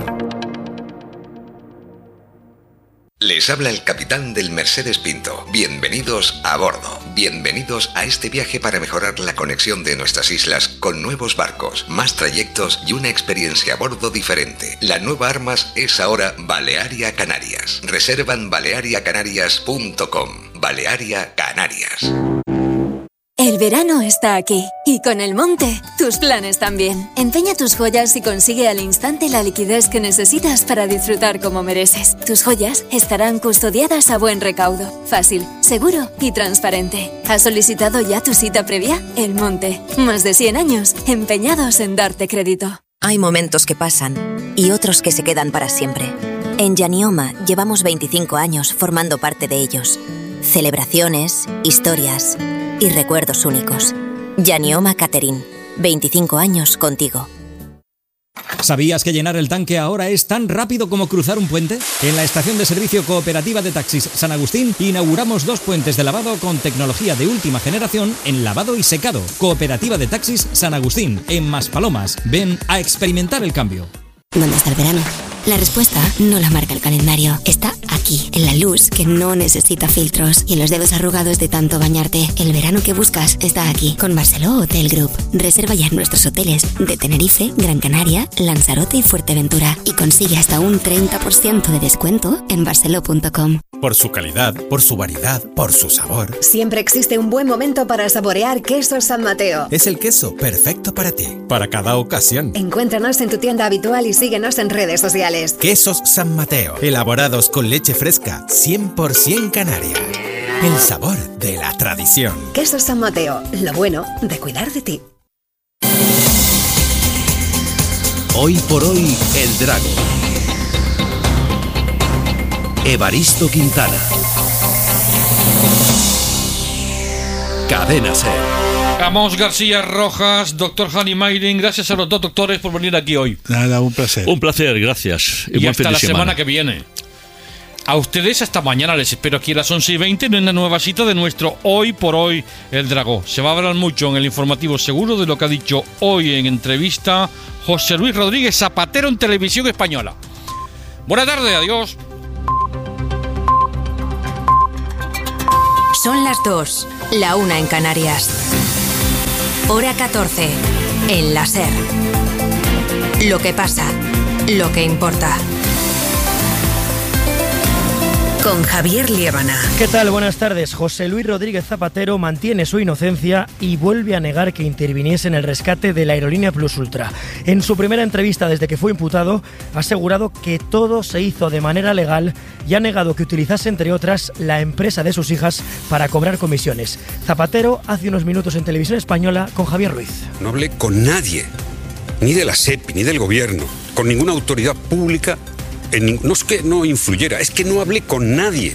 Les habla el capitán del Mercedes Pinto. Bienvenidos a bordo. Bienvenidos a este viaje para mejorar la conexión de nuestras islas con nuevos barcos, más trayectos y una experiencia a bordo diferente. La nueva Armas es ahora Balearia Canarias. Reserva en baleariacanarias.com. Balearia Canarias. El verano está aquí, y con el Monte, tus planes también. Empeña tus joyas y consigue al instante la liquidez que necesitas para disfrutar como mereces. Tus joyas estarán custodiadas a buen recaudo, fácil, seguro y transparente. ¿Has solicitado ya tu cita previa? El Monte, más de 100 años empeñados en darte crédito. Hay momentos que pasan y otros que se quedan para siempre. En Yanioma llevamos 25 años formando parte de ellos. Celebraciones, historias y recuerdos únicos. Yanioma Catering, 25 años contigo. ¿Sabías que llenar el tanque ahora es tan rápido como cruzar un puente? En la estación de servicio Cooperativa de Taxis San Agustín inauguramos 2 puentes de lavado con tecnología de última generación en lavado y secado. Cooperativa de Taxis San Agustín, en Maspalomas. Ven a experimentar el cambio. ¿Dónde está el verano? La respuesta no la marca el calendario. Está aquí, en la luz que no necesita filtros y en los dedos arrugados de tanto bañarte. El verano que buscas está aquí, con Barceló Hotel Group. Reserva ya en nuestros hoteles de Tenerife, Gran Canaria, Lanzarote y Fuerteventura y consigue hasta un 30% de descuento en barceló.com. Por su calidad, por su variedad, por su sabor. Siempre existe un buen momento para saborear Quesos San Mateo. Es el queso perfecto para ti, para cada ocasión. Encuéntranos en tu tienda habitual y síguenos en redes sociales. Quesos San Mateo, elaborados con leche fresca, 100% canaria. El sabor de la tradición. Quesos San Mateo, lo bueno de cuidar de ti. Hoy por hoy, el Drago. Evaristo Quintana. Cadena SER. Amos García Rojas, doctor Hani Mayrin, gracias a los dos doctores por venir aquí hoy. Nada, un placer. Un placer, gracias. Y hasta la semana que viene. A ustedes hasta mañana, les espero aquí a las 11:20 en una nueva cita de nuestro Hoy por Hoy El Dragó. Se va a hablar mucho en el informativo seguro de lo que ha dicho hoy en entrevista José Luis Rodríguez Zapatero en Televisión Española. Buenas tardes, adiós. Son las 2, la 1 en Canarias. Hora 14, en la SER. Lo que pasa, lo que importa. Con Javier Liébana. ¿Qué tal? Buenas tardes. José Luis Rodríguez Zapatero mantiene su inocencia y vuelve a negar que interviniese en el rescate de la aerolínea Plus Ultra. En su primera entrevista desde que fue imputado, ha asegurado que todo se hizo de manera legal y ha negado que utilizase, entre otras, la empresa de sus hijas para cobrar comisiones. Zapatero hace unos minutos en Televisión Española con Javier Ruiz. No hablé con nadie, ni de la SEPI, ni del gobierno, con ninguna autoridad pública. No es que no influyera, es que no hablé con nadie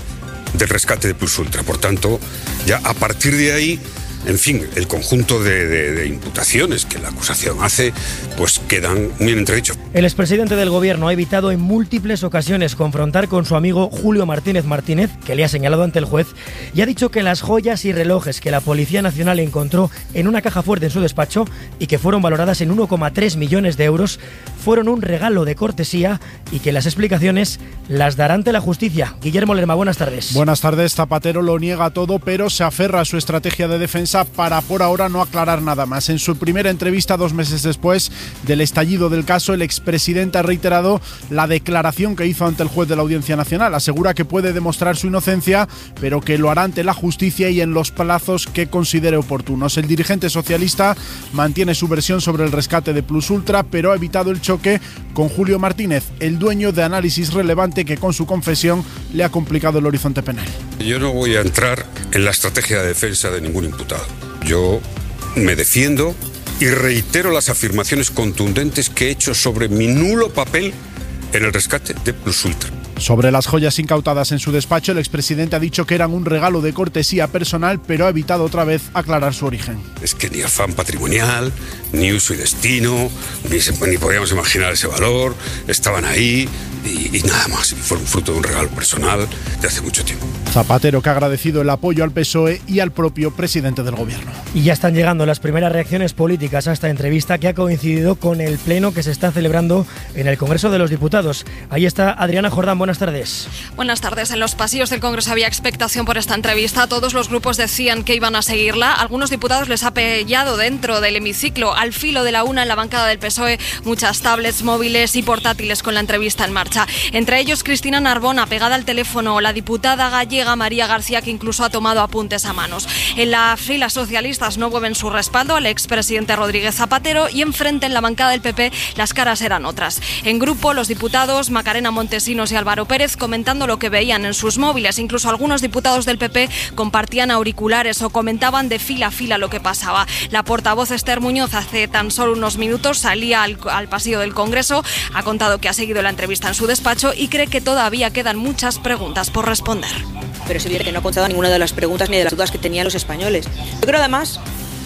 del rescate de Plus Ultra. Por tanto, ya a partir de ahí, en fin, el conjunto de imputaciones que la acusación hace, pues quedan bien entredichos. El expresidente del gobierno ha evitado en múltiples ocasiones confrontar con su amigo Julio Martínez Martínez, que le ha señalado ante el juez, y ha dicho que las joyas y relojes que la Policía Nacional encontró en una caja fuerte en su despacho y que fueron valoradas en 1,3 millones de euros fueron un regalo de cortesía y que las explicaciones las dará ante la justicia. Guillermo Lerma, buenas tardes. Buenas tardes. Zapatero lo niega todo, pero se aferra a su estrategia de defensa para por ahora no aclarar nada más. En su primera entrevista 2 meses después del estallido del caso, el expresidente ha reiterado la declaración que hizo ante el juez de la Audiencia Nacional. Asegura que puede demostrar su inocencia, pero que lo hará ante la justicia y en los plazos que considere oportunos. El dirigente socialista mantiene su versión sobre el rescate de Plus Ultra, pero ha evitado el choque con Julio Martínez, el dueño de Análisis Relevante, que con su confesión le ha complicado el horizonte penal. Yo no voy a entrar en la estrategia de defensa de ningún imputado. Yo me defiendo y reitero las afirmaciones contundentes que he hecho sobre mi nulo papel en el rescate de Plus Ultra. Sobre las joyas incautadas en su despacho, el expresidente ha dicho que eran un regalo de cortesía personal, pero ha evitado otra vez aclarar su origen. Es que ni afán patrimonial, ni uso y destino, ni podíamos imaginar ese valor, estaban ahí y nada más. Fueron fruto de un regalo personal de hace mucho tiempo. Zapatero, que ha agradecido el apoyo al PSOE y al propio presidente del gobierno. Y ya están llegando las primeras reacciones políticas a esta entrevista, que ha coincidido con el pleno que se está celebrando en el Congreso de los Diputados. Ahí está Adriana Jordán, buenas tardes. Buenas tardes. En los pasillos del Congreso había expectación por esta entrevista. Todos los grupos decían que iban a seguirla. Algunos diputados les ha pillado dentro del hemiciclo, al filo de la una, en la bancada del PSOE, muchas tablets, móviles y portátiles con la entrevista en marcha. Entre ellos Cristina Narbona, pegada al teléfono, la diputada gallega María García, que incluso ha tomado apuntes a manos. En la fila socialistas no mueven su respaldo al expresidente Rodríguez Zapatero, y enfrente, en la bancada del PP, las caras eran otras. En grupo, los diputados Macarena Montesinos y Álvaro Pérez comentando lo que veían en sus móviles. Incluso algunos diputados del PP compartían auriculares o comentaban de fila a fila lo que pasaba. La portavoz Esther Muñoz hace tan solo unos minutos salía al pasillo del Congreso, ha contado que ha seguido la entrevista en su despacho y cree que todavía quedan muchas preguntas por responder. Pero es evidente que no ha contestado ninguna de las preguntas ni de las dudas que tenían los españoles. Yo creo además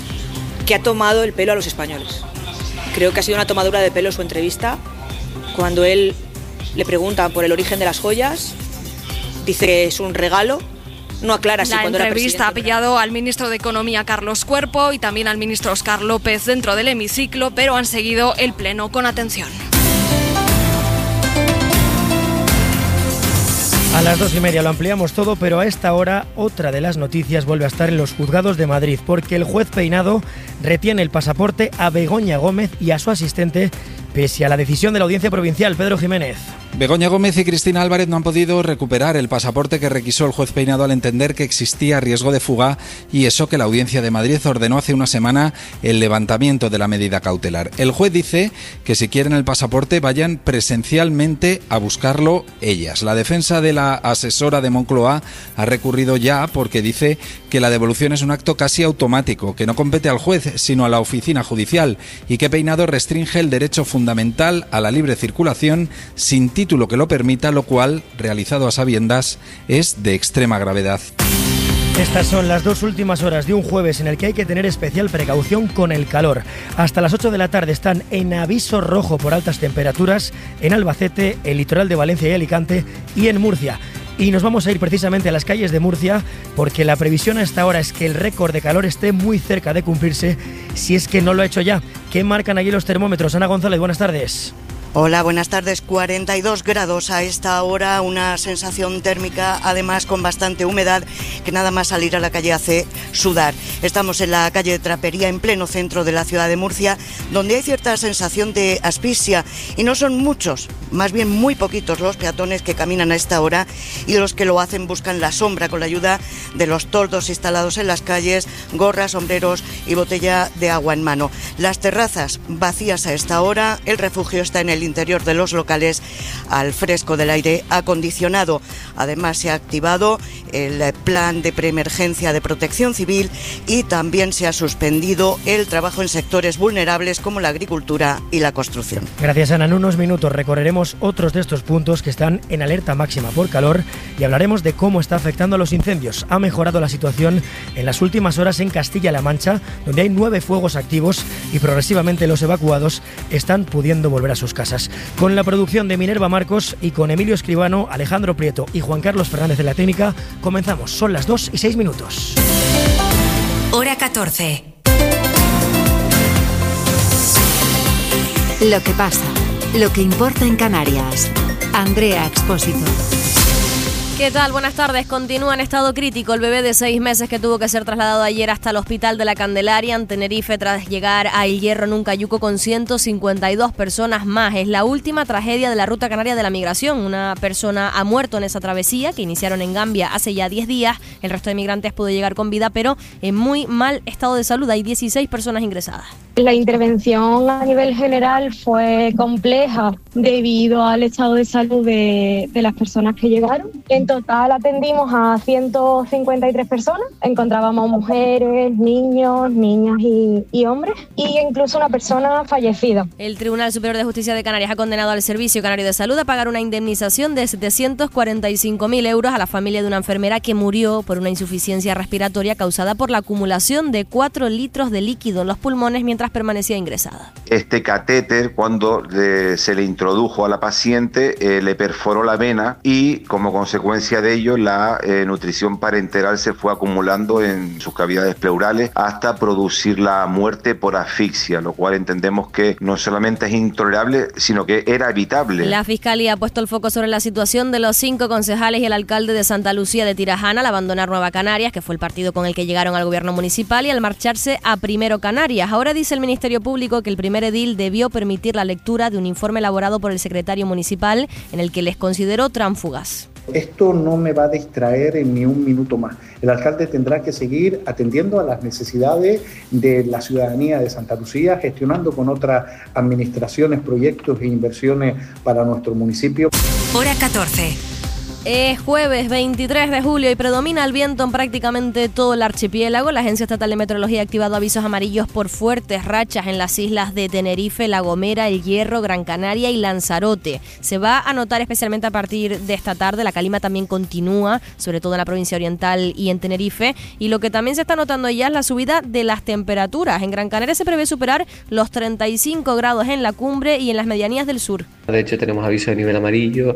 que ha tomado el pelo a los españoles. Creo que ha sido una tomadura de pelo su entrevista. Cuando él le preguntan por el origen de las joyas, dice que es un regalo. No aclara si cuando era presidente. La entrevista ha pillado al ministro de Economía, Carlos Cuerpo, y también al ministro Óscar López dentro del hemiciclo, pero han seguido el pleno con atención. A las 2:30 lo ampliamos todo, pero a esta hora otra de las noticias vuelve a estar en los juzgados de Madrid, porque el juez Peinado retiene el pasaporte a Begoña Gómez y a su asistente, pese a la decisión de la Audiencia Provincial. Pedro Jiménez. Begoña Gómez y Cristina Álvarez no han podido recuperar el pasaporte que requisó el juez Peinado al entender que existía riesgo de fuga, y eso que la Audiencia de Madrid ordenó hace una semana el levantamiento de la medida cautelar. El juez dice que si quieren el pasaporte vayan presencialmente a buscarlo ellas. La defensa de la asesora de Moncloa ha recurrido ya porque dice que la devolución es un acto casi automático, que no compete al juez sino a la oficina judicial, y que Peinado restringe el derecho fundamental a la libre circulación sin título que lo permita, lo cual, realizado a sabiendas, es de extrema gravedad. Estas son las 2 últimas horas de un jueves en el que hay que tener especial precaución con el calor. Hasta las 8 de la tarde están en aviso rojo por altas temperaturas en Albacete, el litoral de Valencia y Alicante y en Murcia. Y nos vamos a ir precisamente a las calles de Murcia porque la previsión a esta hora es que el récord de calor esté muy cerca de cumplirse, si es que no lo ha hecho ya. ¿Qué marcan allí los termómetros? Ana González, buenas tardes. Hola, buenas tardes. 42 grados a esta hora, una sensación térmica además con bastante humedad que nada más salir a la calle hace sudar. Estamos en la calle de Trapería, en pleno centro de la ciudad de Murcia, donde hay cierta sensación de asfixia y no son muchos, más bien muy poquitos los peatones que caminan a esta hora y los que lo hacen buscan la sombra con la ayuda de los toldos instalados en las calles, gorras, sombreros y botella de agua en mano. Las terrazas vacías a esta hora, el refugio está en el interior de los locales al fresco del aire acondicionado. Además se ha activado el plan de preemergencia de protección civil y también se ha suspendido el trabajo en sectores vulnerables como la agricultura y la construcción. Gracias, Ana. En unos minutos recorreremos otros de estos puntos que están en alerta máxima por calor y hablaremos de cómo está afectando a los incendios. Ha mejorado la situación en las últimas horas en Castilla-La Mancha, donde hay 9 fuegos activos y progresivamente los evacuados están pudiendo volver a sus casas. Con la producción de Minerva Marcos y con Emilio Escribano, Alejandro Prieto y Juan Carlos Fernández de la técnica, comenzamos. Son las 2:06. Hora 14. Lo que pasa, lo que importa en Canarias. Andrea Expósito. ¿Qué tal? Buenas tardes. Continúa en estado crítico el bebé de 6 meses que tuvo que ser trasladado ayer hasta el Hospital de la Candelaria en Tenerife tras llegar a El Hierro en un cayuco con 152 personas más. Es la última tragedia de la ruta canaria de la migración. Una persona ha muerto en esa travesía que iniciaron en Gambia hace ya 10 días. El resto de migrantes pudo llegar con vida, pero en muy mal estado de salud. Hay 16 personas ingresadas. La intervención a nivel general fue compleja debido al estado de salud de las personas que llegaron. En total atendimos a 153 personas. Encontrábamos mujeres, niños, niñas y hombres, e incluso una persona fallecida. El Tribunal Superior de Justicia de Canarias ha condenado al Servicio Canario de Salud a pagar una indemnización de 745.000 euros a la familia de una enfermera que murió por una insuficiencia respiratoria causada por la acumulación de 4 litros de líquido en los pulmones mientras permanecía ingresada. Este catéter, cuando se le introdujo a la paciente, le perforó la vena y como consecuencia de ello la nutrición parenteral se fue acumulando en sus cavidades pleurales hasta producir la muerte por asfixia, lo cual entendemos que no solamente es intolerable, sino que era evitable. La Fiscalía ha puesto el foco sobre la situación de los 5 concejales y el alcalde de Santa Lucía de Tirajana al abandonar Nueva Canarias, que fue el partido con el que llegaron al gobierno municipal, y al marcharse a Primero Canarias. Ahora dice el Ministerio Público que el primer edil debió permitir la lectura de un informe elaborado por el secretario municipal en el que les consideró tránsfugas. Esto no me va a distraer en ni un minuto más. El alcalde tendrá que seguir atendiendo a las necesidades de la ciudadanía de Santa Lucía, gestionando con otras administraciones, proyectos e inversiones para nuestro municipio. Hora 14. Es jueves 23 de julio y predomina el viento en prácticamente todo el archipiélago. La Agencia Estatal de Meteorología ha activado avisos amarillos por fuertes rachas en las islas de Tenerife, La Gomera, El Hierro, Gran Canaria y Lanzarote. Se va a notar especialmente a partir de esta tarde. La calima también continúa, sobre todo en la provincia oriental y en Tenerife. Y lo que también se está notando ya es la subida de las temperaturas. En Gran Canaria se prevé superar los 35 grados en la cumbre y en las medianías del sur. De hecho, tenemos aviso de nivel amarillo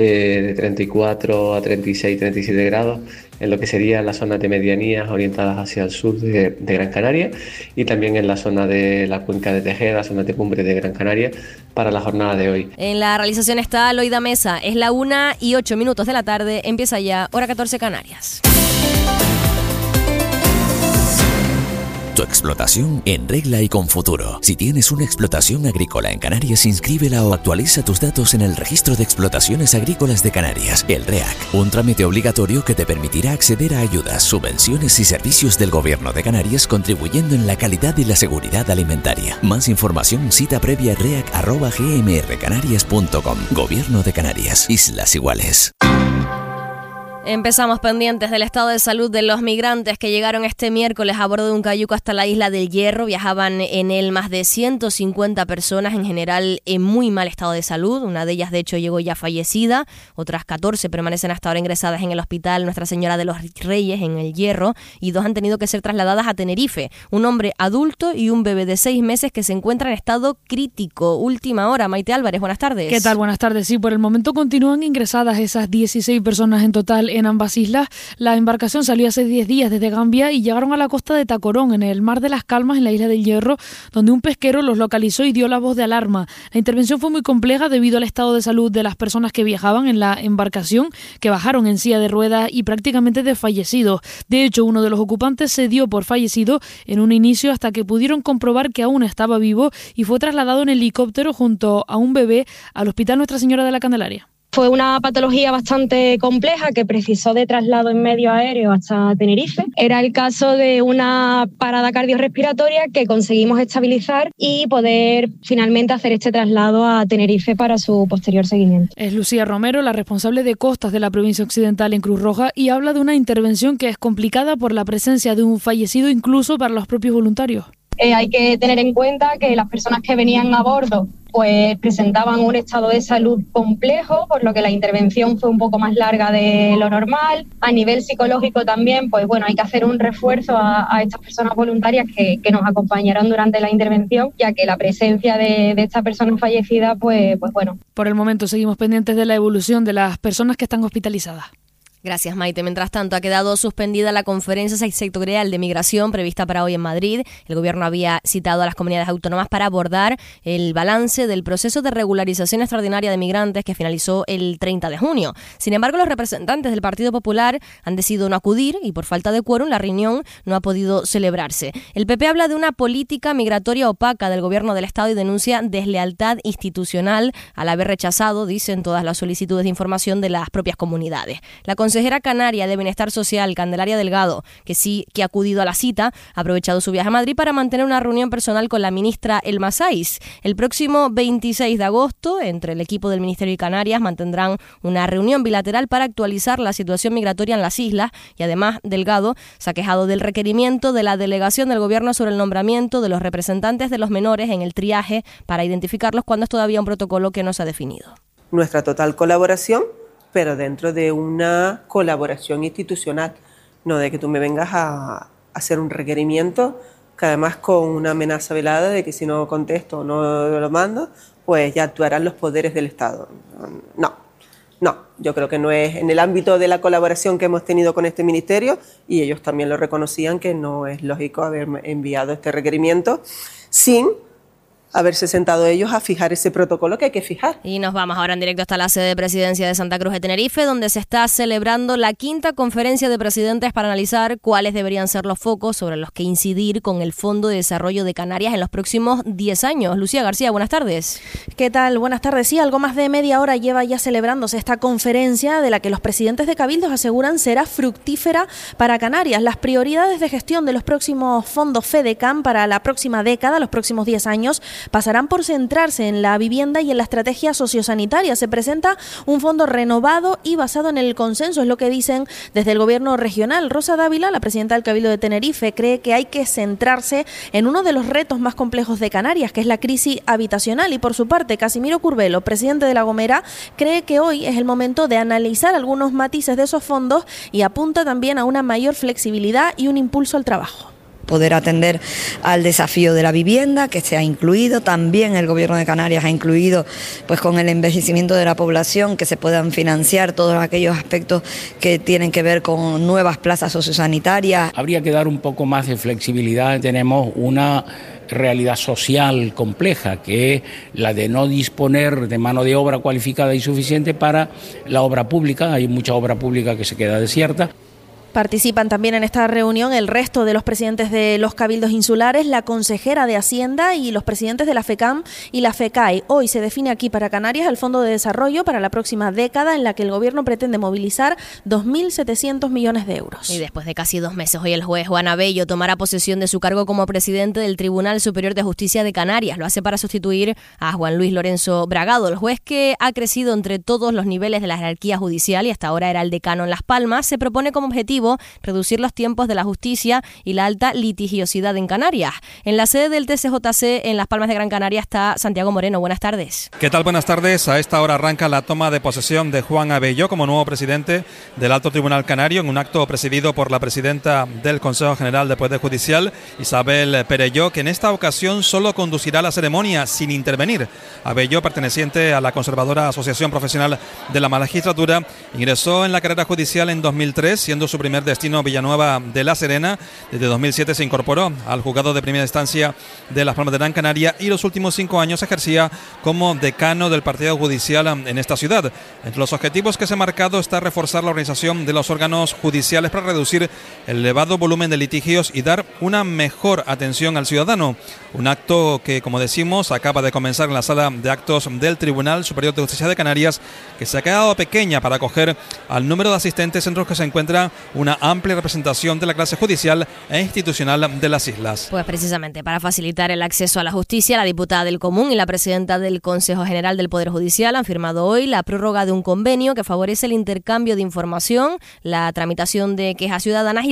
de 34 a 36, 37 grados en lo que sería la zona de medianías orientadas hacia el sur de Gran Canaria y también en la zona de la cuenca de Tejeda, zona de cumbre de Gran Canaria, para la jornada de hoy. En la realización está Loida Mesa. Es la 1:08 de la tarde. Empieza ya, hora 14 Canarias. Tu explotación en regla y con futuro. Si tienes una explotación agrícola en Canarias, inscríbela o actualiza tus datos en el Registro de Explotaciones Agrícolas de Canarias, el REAC. Un trámite obligatorio que te permitirá acceder a ayudas, subvenciones y servicios del Gobierno de Canarias, contribuyendo en la calidad y la seguridad alimentaria. Más información, cita previa reac@gmrcanarias.com. Gobierno de Canarias. Islas Iguales. Empezamos pendientes del estado de salud de los migrantes que llegaron este miércoles a bordo de un cayuco hasta la isla del Hierro. Viajaban en él más de 150 personas, en general en muy mal estado de salud. Una de ellas, de hecho, llegó ya fallecida. Otras 14 permanecen hasta ahora ingresadas en el hospital Nuestra Señora de los Reyes, en el Hierro, y 2 han tenido que ser trasladadas a Tenerife. Un hombre adulto y un bebé de 6 meses que se encuentran en estado crítico. Última hora. Maite Álvarez, buenas tardes. ¿Qué tal? Buenas tardes. Sí, por el momento continúan ingresadas esas 16 personas en total en ambas islas. La embarcación salió hace 10 días desde Gambia y llegaron a la costa de Tacorón, en el Mar de las Calmas, en la isla del Hierro, donde un pesquero los localizó y dio la voz de alarma. La intervención fue muy compleja debido al estado de salud de las personas que viajaban en la embarcación, que bajaron en silla de ruedas y prácticamente desfallecidos. De hecho, uno de los ocupantes se dio por fallecido en un inicio hasta que pudieron comprobar que aún estaba vivo y fue trasladado en helicóptero junto a un bebé al Hospital Nuestra Señora de la Candelaria. Fue una patología bastante compleja que precisó de traslado en medio aéreo hasta Tenerife. Era el caso de una parada cardiorrespiratoria que conseguimos estabilizar y poder finalmente hacer este traslado a Tenerife para su posterior seguimiento. Es Lucía Romero, la responsable de costas de la provincia occidental en Cruz Roja, y habla de una intervención que es complicada por la presencia de un fallecido incluso para los propios voluntarios. Hay que tener en cuenta que las personas que venían a bordo pues presentaban un estado de salud complejo, por lo que la intervención fue un poco más larga de lo normal. A nivel psicológico también, pues bueno, hay que hacer un refuerzo a estas personas voluntarias que nos acompañaron durante la intervención, ya que la presencia de esta persona fallecida, pues bueno. Por el momento seguimos pendientes de la evolución de las personas que están hospitalizadas. Gracias, Maite. Mientras tanto, ha quedado suspendida la conferencia sectorial de migración prevista para hoy en Madrid. El Gobierno había citado a las comunidades autónomas para abordar el balance del proceso de regularización extraordinaria de migrantes que finalizó el 30 de junio. Sin embargo, los representantes del Partido Popular han decidido no acudir y por falta de quórum la reunión no ha podido celebrarse. El PP habla de una política migratoria opaca del Gobierno del Estado y denuncia deslealtad institucional al haber rechazado, dicen, todas las solicitudes de información de las propias comunidades. La consejera canaria de Bienestar Social, Candelaria Delgado, que ha acudido a la cita, ha aprovechado su viaje a Madrid para mantener una reunión personal con la ministra Elma Saiz. El próximo 26 de agosto, entre el equipo del Ministerio y Canarias, mantendrán una reunión bilateral para actualizar la situación migratoria en las islas, y además Delgado se ha quejado del requerimiento de la delegación del Gobierno sobre el nombramiento de los representantes de los menores en el triaje para identificarlos cuando es todavía un protocolo que no se ha definido. Nuestra total colaboración, pero dentro de una colaboración institucional, no de que tú me vengas a hacer un requerimiento, que además con una amenaza velada de que si no contesto o no lo mando, pues ya actuarán los poderes del Estado. No, yo creo que no es en el ámbito de la colaboración que hemos tenido con este ministerio, y ellos también lo reconocían, que no es lógico haber enviado este requerimiento sin haberse sentado ellos a fijar ese protocolo que hay que fijar. Y nos vamos ahora en directo hasta la sede de presidencia de Santa Cruz de Tenerife, donde se está celebrando la 5ª conferencia de presidentes para analizar cuáles deberían ser los focos sobre los que incidir con el Fondo de Desarrollo de Canarias en los próximos 10 años. Lucía García, buenas tardes. ¿Qué tal? Buenas tardes. Sí, algo más de media hora lleva ya celebrándose esta conferencia, de la que los presidentes de cabildos aseguran será fructífera para Canarias. Las prioridades de gestión de los próximos fondos FEDECAM para la próxima década, los próximos 10 años, pasarán por centrarse en la vivienda y en la estrategia sociosanitaria. Se presenta un fondo renovado y basado en el consenso, es lo que dicen desde el Gobierno regional. Rosa Dávila, la presidenta del Cabildo de Tenerife, cree que hay que centrarse en uno de los retos más complejos de Canarias, que es la crisis habitacional. Y por su parte, Casimiro Curbelo, presidente de La Gomera, cree que hoy es el momento de analizar algunos matices de esos fondos y apunta también a una mayor flexibilidad y un impulso al trabajo. Poder atender al desafío de la vivienda, que se ha incluido, también el Gobierno de Canarias ha incluido, pues con el envejecimiento de la población, que se puedan financiar todos aquellos aspectos que tienen que ver con nuevas plazas sociosanitarias. Habría que dar un poco más de flexibilidad. Tenemos una realidad social compleja, que es la de no disponer de mano de obra cualificada y suficiente para la obra pública. Hay mucha obra pública que se queda desierta. Participan también en esta reunión el resto de los presidentes de los cabildos insulares, la consejera de Hacienda y los presidentes de la FECAM y la FECAI. Hoy se define aquí para Canarias el Fondo de Desarrollo para la próxima década, en la que el Gobierno pretende movilizar 2.700 millones de euros. Y después de casi 2 meses, hoy el juez Juan Abello tomará posesión de su cargo como presidente del Tribunal Superior de Justicia de Canarias. Lo hace para sustituir a Juan Luis Lorenzo Bragado. El juez, que ha crecido entre todos los niveles de la jerarquía judicial y hasta ahora era el decano en Las Palmas, se propone como objetivo reducir los tiempos de la justicia y la alta litigiosidad en Canarias. En la sede del TCJC en Las Palmas de Gran Canaria está Santiago Moreno. Buenas tardes. ¿Qué tal? Buenas tardes. A esta hora arranca la toma de posesión de Juan Abello como nuevo presidente del Alto Tribunal Canario, en un acto presidido por la presidenta del Consejo General de Poder Judicial, Isabel Perelló, que en esta ocasión solo conducirá la ceremonia sin intervenir. Abello, perteneciente a la conservadora Asociación Profesional de la Magistratura, ingresó en la carrera judicial en 2003, siendo su primer destino Villanueva de la Serena. Desde 2007 se incorporó al juzgado de primera instancia de Las Palmas de Gran Canaria y los últimos 5 años ejercía como decano del partido judicial en esta ciudad. Entre los objetivos que se ha marcado está reforzar la organización de los órganos judiciales para reducir el elevado volumen de litigios y dar una mejor atención al ciudadano. Un acto que, como decimos, acaba de comenzar en la sala de actos del Tribunal Superior de Justicia de Canarias, que se ha quedado pequeña para acoger al número de asistentes, entre los que se encuentra una amplia representación de la clase judicial e institucional de las islas. Pues precisamente para facilitar el acceso a la justicia, la diputada del Común y la presidenta del Consejo General del Poder Judicial han firmado hoy la prórroga de un convenio que favorece el intercambio de información, la tramitación de quejas ciudadanas y